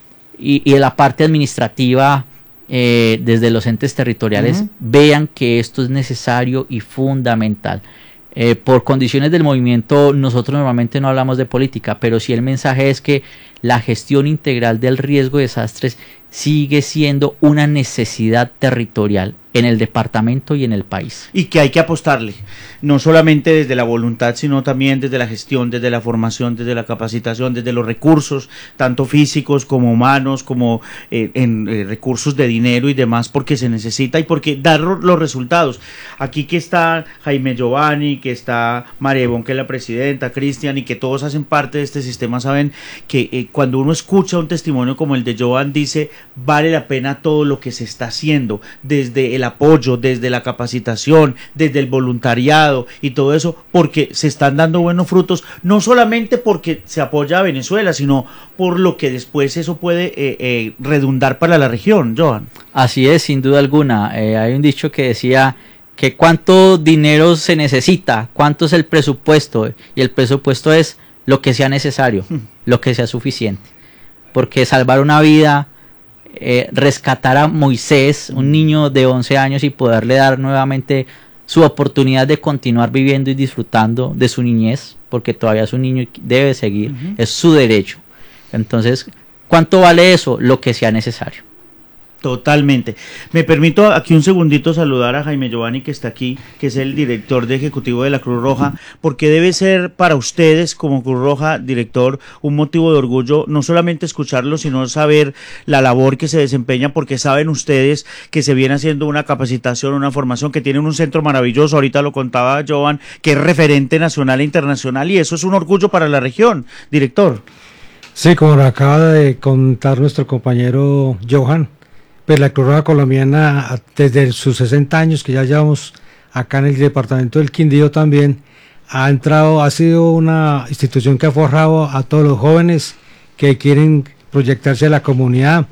y, y en la parte administrativa, eh, desde los entes territoriales, uh-huh, vean que esto es necesario y fundamental. Eh, por condiciones del movimiento nosotros normalmente no hablamos de política, pero sí el mensaje es que la gestión integral del riesgo de desastres sigue siendo una necesidad territorial en el departamento y en el país. Y que hay que apostarle, no solamente desde la voluntad, sino también desde la gestión, desde la formación, desde la capacitación, desde los recursos, tanto físicos como humanos, como eh, en eh, recursos de dinero y demás, porque se necesita y porque dar los resultados. Aquí que está Jaime Giovanni, que está María Ivonne, que es la presidenta, Cristian, y que todos hacen parte de este sistema, saben que eh, cuando uno escucha un testimonio como el de Joan, dice, vale la pena todo lo que se está haciendo, desde el apoyo, desde la capacitación, desde el voluntariado y todo eso, porque se están dando buenos frutos, no solamente porque se apoya a Venezuela, sino por lo que después eso puede eh, eh, redundar para la región, Joan. Así es, sin duda alguna. Eh, hay un dicho que decía que cuánto dinero se necesita, cuánto es el presupuesto, y el presupuesto es lo que sea necesario, hmm. lo que sea suficiente, porque salvar una vida, Eh, rescatar a Moisés, un niño de once años, y poderle dar nuevamente su oportunidad de continuar viviendo y disfrutando de su niñez, porque todavía es un niño y debe seguir, uh-huh, es su derecho. Entonces, ¿cuánto vale eso? Lo que sea necesario. Totalmente. Me permito aquí un segundito saludar a Jaime Giovanni, que está aquí, que es el director de ejecutivo de la Cruz Roja, porque debe ser para ustedes como Cruz Roja, director, un motivo de orgullo, no solamente escucharlo, sino saber la labor que se desempeña, porque saben ustedes que se viene haciendo una capacitación, una formación, que tienen un centro maravilloso, ahorita lo contaba Joan, que es referente nacional e internacional, y eso es un orgullo para la región, director. Sí, como lo acaba de contar nuestro compañero Johan, pues la Cruz Roja Colombiana, desde sus sesenta años que ya llevamos acá en el departamento del Quindío también, ha entrado, ha sido una institución que ha forjado a todos los jóvenes que quieren proyectarse a la comunidad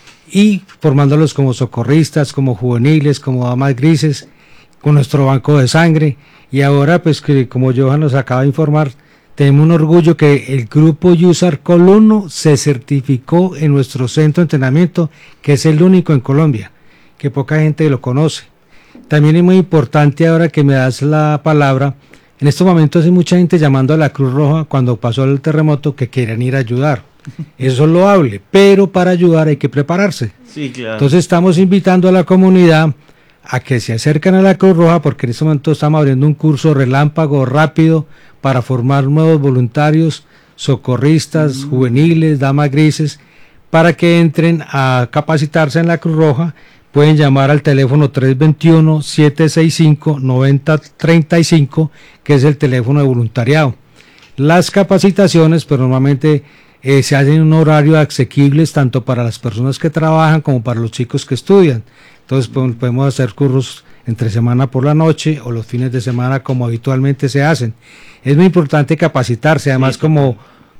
y formándolos como socorristas, como juveniles, como damas grises, con nuestro banco de sangre. Y ahora, pues que como Johan nos acaba de informar, tenemos un orgullo que el grupo Yusar Colono se certificó en nuestro centro de entrenamiento, que es el único en Colombia, que poca gente lo conoce. También es muy importante, ahora que me das la palabra, en estos momentos hay mucha gente llamando a la Cruz Roja cuando pasó el terremoto que quieren ir a ayudar. Eso es loable, pero para ayudar hay que prepararse. Sí, claro. Entonces estamos invitando a la comunidad a que se acerquen a la Cruz Roja, porque en este momento estamos abriendo un curso relámpago rápido para formar nuevos voluntarios, socorristas, mm. juveniles, damas grises, para que entren a capacitarse en la Cruz Roja. Pueden llamar al teléfono tres dos uno, siete seis cinco, nueve cero tres cinco, que es el teléfono de voluntariado. Las capacitaciones, pero normalmente eh, se hacen en un horario asequibles tanto para las personas que trabajan como para los chicos que estudian. Entonces podemos hacer cursos entre semana por la noche o los fines de semana como habitualmente se hacen. Es muy importante capacitarse, además sí, como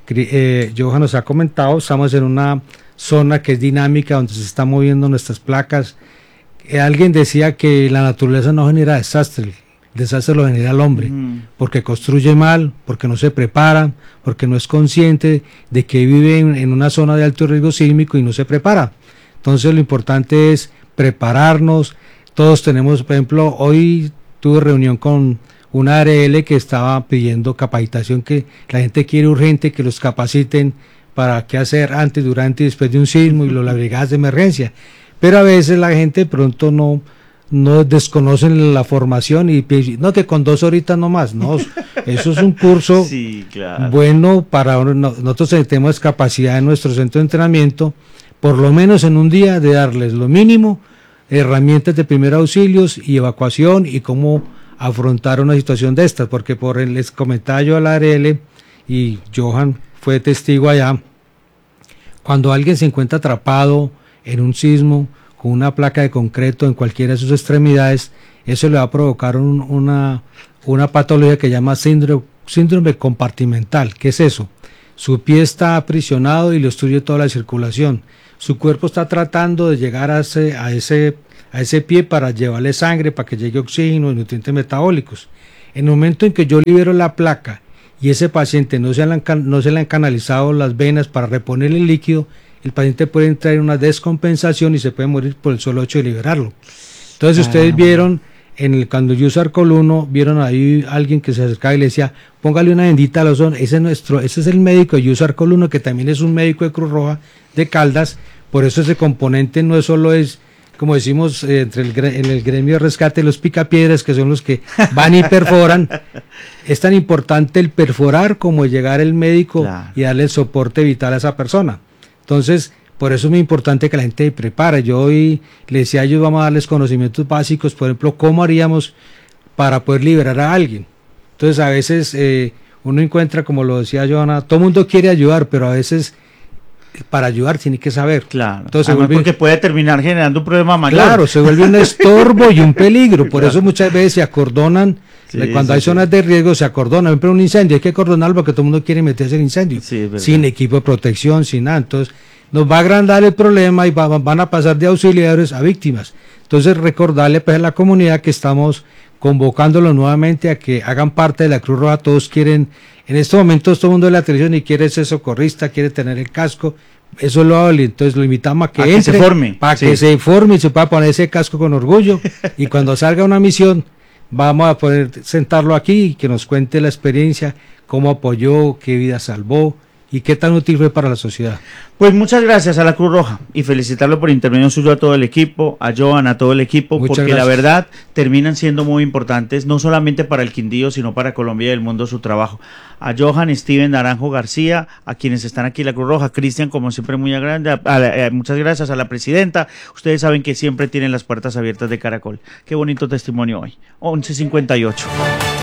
eh, Johan nos ha comentado, estamos en una zona que es dinámica, donde se están moviendo nuestras placas. Eh, alguien decía que la naturaleza no genera desastre, el desastre lo genera el hombre, mm. porque construye mal, porque no se prepara, porque no es consciente de que vive en, en una zona de alto riesgo sísmico y no se prepara. Entonces lo importante es prepararnos. Todos tenemos, por ejemplo, hoy tuve reunión con una A R L que estaba pidiendo capacitación, que la gente quiere urgente que los capaciten para qué hacer antes, durante y después de un sismo y las brigadas de emergencia, pero a veces la gente pronto no, no desconocen la formación y no, que con dos horitas no más, no, eso es un curso sí, claro. bueno para nosotros. Tenemos capacidad en nuestro centro de entrenamiento, por lo menos en un día, de darles lo mínimo, herramientas de primeros auxilios y evacuación y cómo afrontar una situación de estas, porque por el, les comentaba yo a la A R L y Johan fue testigo allá, cuando alguien se encuentra atrapado en un sismo con una placa de concreto en cualquiera de sus extremidades, eso le va a provocar un, una, una patología que se llama síndrome, síndrome compartimental. ¿Qué es eso? Su pie está aprisionado y le obstruye toda la circulación. Su cuerpo está tratando de llegar a ese, a ese, a ese pie para llevarle sangre, para que llegue oxígeno y nutrientes metabólicos. En el momento en que yo libero la placa y ese paciente no se le han, no se le han canalizado las venas para reponerle el líquido, el paciente puede entrar en una descompensación y se puede morir por el solo hecho de liberarlo. Entonces, ah, ustedes vieron, en el, cuando yo usé Arcol uno, vieron ahí alguien que se acercaba y le decía, póngale una bendita al ozón. Ese es nuestro, ese es el médico de Usa Arcol uno, que también es un médico de Cruz Roja de Caldas. Por eso ese componente no es solo es, como decimos eh, entre el, en el gremio de rescate, los picapiedras, que son los que van y perforan. Es tan importante el perforar como llegar el médico, claro, y darle el soporte vital a esa persona. Entonces, por eso es muy importante que la gente se prepare. Yo hoy le decía a ellos, vamos a darles conocimientos básicos, por ejemplo, cómo haríamos para poder liberar a alguien. Entonces, a veces eh, uno encuentra, como lo decía Johanna, todo el mundo quiere ayudar, pero a veces para ayudar tiene que saber. Claro. Entonces, Además, vuelve, porque puede terminar generando un problema mayor. Claro, se vuelve un estorbo y un peligro. Por claro, eso muchas veces se acordonan. Sí, cuando sí, hay zonas sí. de riesgo se acordonan. Pero un incendio hay que acordonarlo porque todo el mundo quiere meterse en el incendio. Sí, sin equipo de protección, sin nada. Entonces nos va a agrandar el problema y va, van a pasar de auxiliares a víctimas. Entonces recordarle pues a la comunidad que estamos convocándolo nuevamente a que hagan parte de la Cruz Roja. Todos quieren, en estos momentos todo el mundo de la televisión y quiere ser socorrista, quiere tener el casco. Eso es lo vale. Entonces lo invitamos a que, a entre, que se forme. Para sí. que se forme y se pueda poner ese casco con orgullo. Y cuando salga una misión, vamos a poder sentarlo aquí y que nos cuente la experiencia, cómo apoyó, qué vida salvó y qué tan útil fue para la sociedad. Pues muchas gracias a la Cruz Roja y felicitarlo por intermedio suyo a todo el equipo, a Johan, a todo el equipo, muchas porque gracias. La verdad terminan siendo muy importantes, no solamente para el Quindío, sino para Colombia y el mundo su trabajo. A Johan, Steven Naranjo García, a quienes están aquí en la Cruz Roja, Cristian, como siempre, muy grande, a, a, a, muchas gracias a la presidenta. Ustedes saben que siempre tienen las puertas abiertas de Caracol. Qué bonito testimonio hoy. once cincuenta y ocho.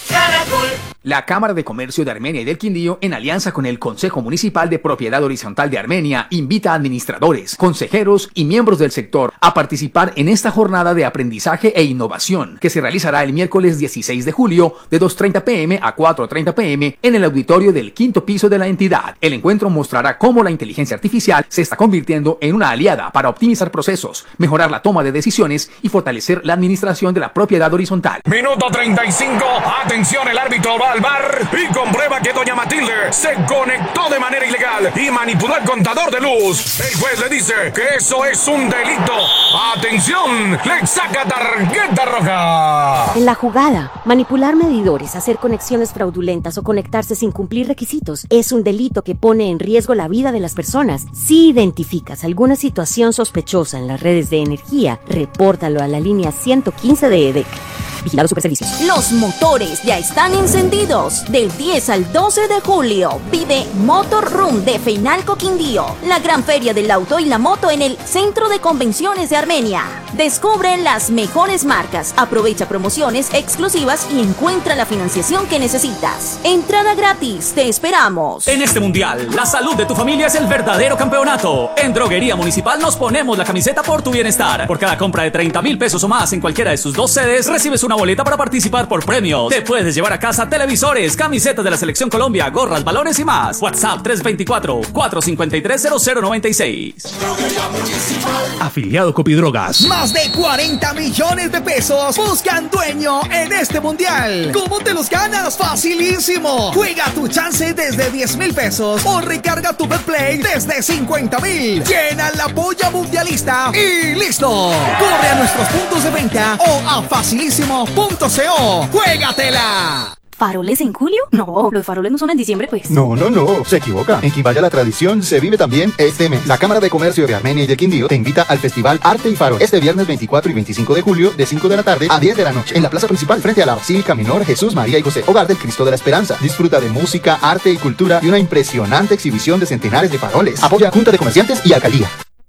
La Cámara de Comercio de Armenia y del Quindío, en alianza con el Consejo Municipal de Propiedad Horizontal de Armenia, invita a administradores, consejeros y miembros del sector a participar en esta jornada de aprendizaje e innovación que se realizará el miércoles dieciséis de julio de dos treinta pm a cuatro treinta pm en el auditorio del quinto piso de la entidad. El encuentro mostrará cómo la inteligencia artificial se está convirtiendo en una aliada para optimizar procesos, mejorar la toma de decisiones y fortalecer la administración de la propiedad horizontal. Minuto treinta y cinco, atención, el árbitro va al bar y comprueba que doña Matilde se conectó de manera ilegal y manipuló el contador de luz. El juez le dice que eso es un delito. ¡Atención! ¡Le saca tarjeta roja! En la jugada, manipular medidores, hacer conexiones fraudulentas o conectarse sin cumplir requisitos es un delito que pone en riesgo la vida de las personas. Si identificas alguna situación sospechosa en las redes de energía, repórtalo a la línea ciento quince de E D E C. Vigilado Superservicios. Los motores ya están encendidos. Del diez al doce de julio vive Motor Room de Feinalco Quindío, la gran feria del auto y la moto en el Centro de Convenciones de Armenia. Descubre las mejores marcas, aprovecha promociones exclusivas y encuentra la financiación que necesitas. Entrada gratis, te esperamos. En este mundial, la salud de tu familia es el verdadero campeonato. En Droguería Municipal nos ponemos la camiseta por tu bienestar. Por cada compra de treinta mil pesos o más en cualquiera de sus dos sedes, recibes una boleta para participar por premios. Te puedes llevar a casa televisores, camisetas de la Selección Colombia, gorras, balones y más. WhatsApp tres dos cuatro, cuatro cinco tres, cero cero nueve seis. Afiliado Copidrogas. Más de cuarenta millones de pesos buscan dueño en este mundial. ¿Cómo te los ganas? Facilísimo. Juega tu chance desde diez mil pesos o recarga tu Betplay desde cincuenta mil. Llena la polla mundialista y listo. Corre a nuestros puntos de venta o a facilísimo punto co. ¡Juégatela! ¿Faroles en julio? No, los faroles no son en diciembre, pues. No, no, no, se equivoca. En Quimbaya la tradición se vive también este mes. La Cámara de Comercio de Armenia y del Quindío te invita al Festival Arte y Farol este viernes veinticuatro y veinticinco de julio de cinco de la tarde a diez de la noche en la plaza principal frente a la Basílica Menor Jesús, María y José, hogar del Cristo de la Esperanza. Disfruta de música, arte y cultura y una impresionante exhibición de centenares de faroles. Apoya Junta de Comerciantes y Alcaldía.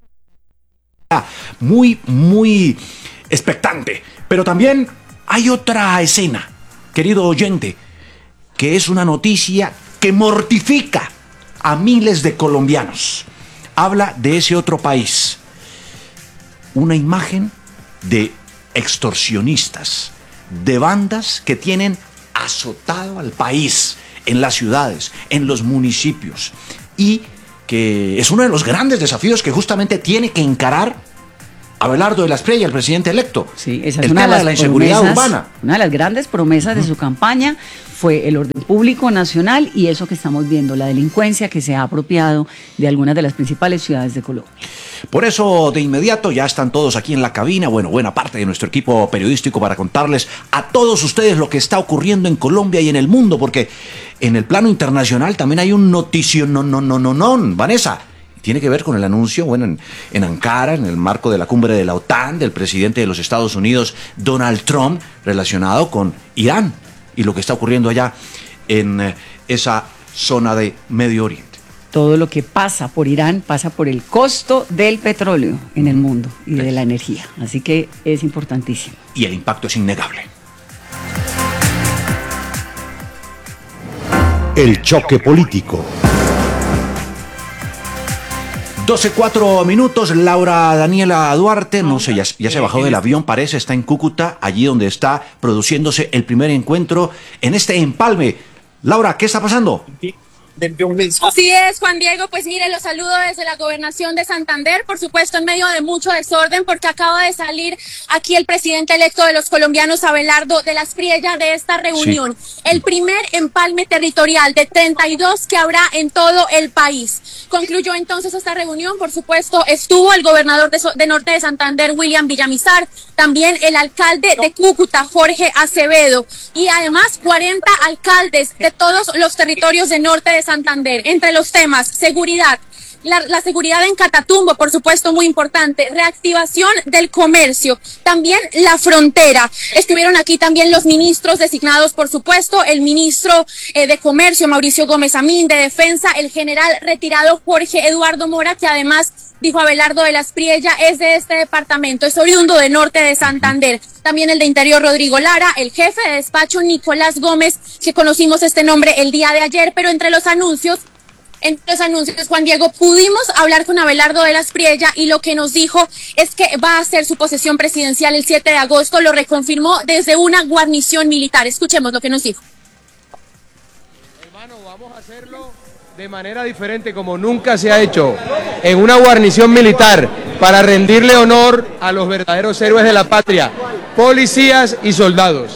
Muy, muy expectante. Pero también hay otra escena, querido oyente, que es una noticia que mortifica a miles de colombianos. Habla de ese otro país. Una imagen de extorsionistas, de bandas que tienen azotado al país en las ciudades, en los municipios, y que es uno de los grandes desafíos que justamente tiene que encarar Abelardo de la Espriella, el presidente electo. Sí, esa es el una tema de, las de la inseguridad promesas, urbana. Una de las grandes promesas de su campaña fue el orden público nacional y eso que estamos viendo, la delincuencia que se ha apropiado de algunas de las principales ciudades de Colombia. Por eso, de inmediato, ya están todos aquí en la cabina, bueno, buena parte de nuestro equipo periodístico para contarles a todos ustedes lo que está ocurriendo en Colombia y en el mundo, porque en el plano internacional también hay un noticio, no, no, no, no, no, Vanessa. Tiene que ver con el anuncio, bueno, en, en Ankara, en el marco de la cumbre de la OTAN, del presidente de los Estados Unidos, Donald Trump, relacionado con Irán y lo que está ocurriendo allá en eh, esa zona de Medio Oriente. Todo lo que pasa por Irán pasa por el costo del petróleo en el mundo y de la energía. Así que es importantísimo. Y el impacto es innegable. El choque político. doce cuatro minutos, Laura Daniela Duarte, no sé, ya, ya se bajó del avión, parece, está en Cúcuta, allí donde está produciéndose el primer encuentro en este empalme. Laura, ¿qué está pasando? Así es, Juan Diego, pues mire, los saludo desde la gobernación de Santander, por supuesto en medio de mucho desorden, porque acaba de salir aquí el presidente electo de los colombianos, Abelardo de la Espriella, de esta reunión. Sí. El primer empalme territorial de treinta y dos que habrá en todo el país. Concluyó entonces esta reunión, por supuesto, estuvo el gobernador de, de Norte de Santander, William Villamizar, también el alcalde de Cúcuta, Jorge Acevedo, y además cuarenta alcaldes de todos los territorios de Norte de Santander. Entre los temas, seguridad, la, la seguridad en Catatumbo, por supuesto, muy importante, reactivación del comercio, también la frontera. Estuvieron aquí también los ministros designados, por supuesto, el ministro eh, de Comercio, Mauricio Gómez Amín, de Defensa, el general retirado Jorge Eduardo Mora, que además, dijo Abelardo de la Espriella, es de este departamento, es oriundo de Norte de Santander. También el de Interior, Rodrigo Lara, el jefe de despacho, Nicolás Gómez, que conocimos este nombre el día de ayer, pero entre los anuncios, entre los anuncios, Juan Diego, pudimos hablar con Abelardo de la Espriella y lo que nos dijo es que va a hacer su posesión presidencial el siete de agosto, lo reconfirmó desde una guarnición militar. Escuchemos lo que nos dijo. Hermano, vamos a hacerlo de manera diferente, como nunca se ha hecho, en una guarnición militar, para rendirle honor a los verdaderos héroes de la patria, policías y soldados.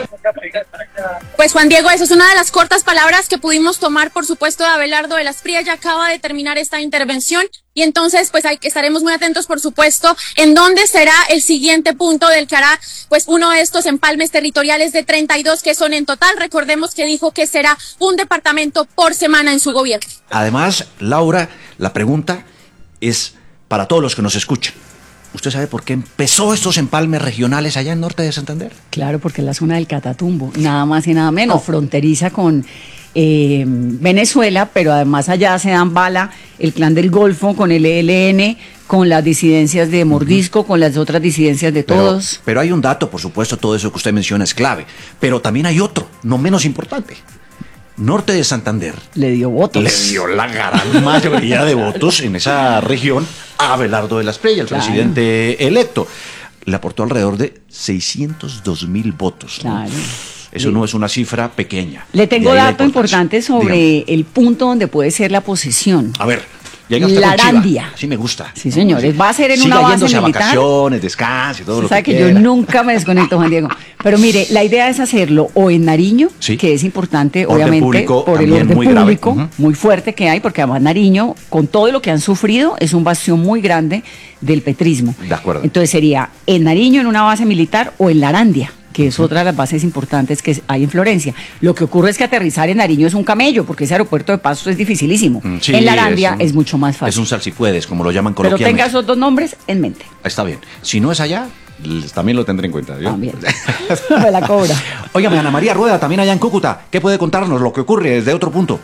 Pues Juan Diego, esa es una de las cortas palabras que pudimos tomar, por supuesto, de Abelardo de la Espriella. Acaba de terminar esta intervención y entonces pues hay, estaremos muy atentos, por supuesto, en dónde será el siguiente punto del que hará pues uno de estos empalmes territoriales de treinta y dos que son en total. Recordemos que dijo que será un departamento por semana en su gobierno. Además, Laura, la pregunta es para todos los que nos escuchan. ¿Usted sabe por qué empezó estos empalmes regionales allá en Norte de Santander? Claro, porque es la zona del Catatumbo, nada más y nada menos, oh. fronteriza con eh, Venezuela, pero además allá se dan bala el Clan del Golfo con el E L N, con las disidencias de Mordisco, uh-huh. con las otras disidencias de todos. Pero, pero hay un dato, por supuesto, todo eso que usted menciona es clave, pero también hay otro, no menos importante. Norte de Santander le dio votos. Le dio la gran mayoría de votos en esa región a Abelardo de la Espriella, el claro. presidente electo. Le aportó alrededor de seiscientos dos mil votos. Claro. ¿no? Eso sí. no es una cifra pequeña. Le tengo dato importante sobre Dígame. el punto donde puede ser la posesión. A ver. Llega usted Larandia. Sí, me gusta. Sí, señores. Va a ser en Siga una base yéndose militar. a vacaciones, descanso y todo lo sabe que que quiera. yo nunca me desconecto, Juan Diego. Pero mire, la idea es hacerlo o en Nariño, sí. que es importante, orden obviamente, público, por el orden muy público, grave. muy fuerte que hay, porque además Nariño, con todo lo que han sufrido, es un bastión muy grande del petrismo. De acuerdo. Entonces sería en Nariño, en una base militar, o en Larandia. que es otra de las bases importantes que hay en Florencia. Lo que ocurre es que aterrizar en Nariño es un camello, porque ese aeropuerto de Pasto es dificilísimo. Mm, sí, en La Arandia es, es, un, es mucho más fácil. Es un salsipuedes, como lo llaman Pero coloquialmente. tenga esos dos nombres en mente. Está bien. Si no es allá, también lo tendré en cuenta. ¿Yo? También. Me la cobra. Óigame, Ana María Rueda, también allá en Cúcuta, ¿qué puede contarnos lo que ocurre desde otro punto?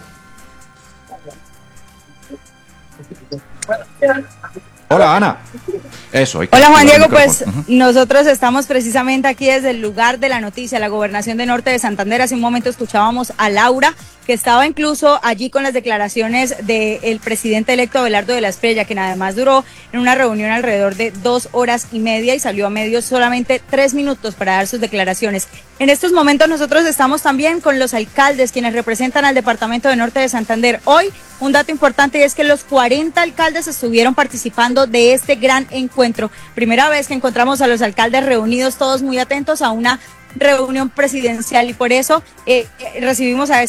Hola, Ana. Eso. Hay que Hola Juan activar Diego, el pues micrófono. Ujú. nosotros estamos precisamente aquí desde el lugar de la noticia, la gobernación de Norte de Santander. Hace un momento escuchábamos a Laura, que estaba incluso allí con las declaraciones del presidente electo Abelardo de la Espriella, quien además duró en una reunión alrededor de dos horas y media y salió a medios solamente tres minutos para dar sus declaraciones. En estos momentos nosotros estamos también con los alcaldes, quienes representan al departamento de Norte de Santander. Hoy, un dato importante es que los cuarenta alcaldes estuvieron participando de este gran encuentro. Primera vez que encontramos a los alcaldes reunidos, todos muy atentos a una reunión presidencial, y por eso eh, recibimos a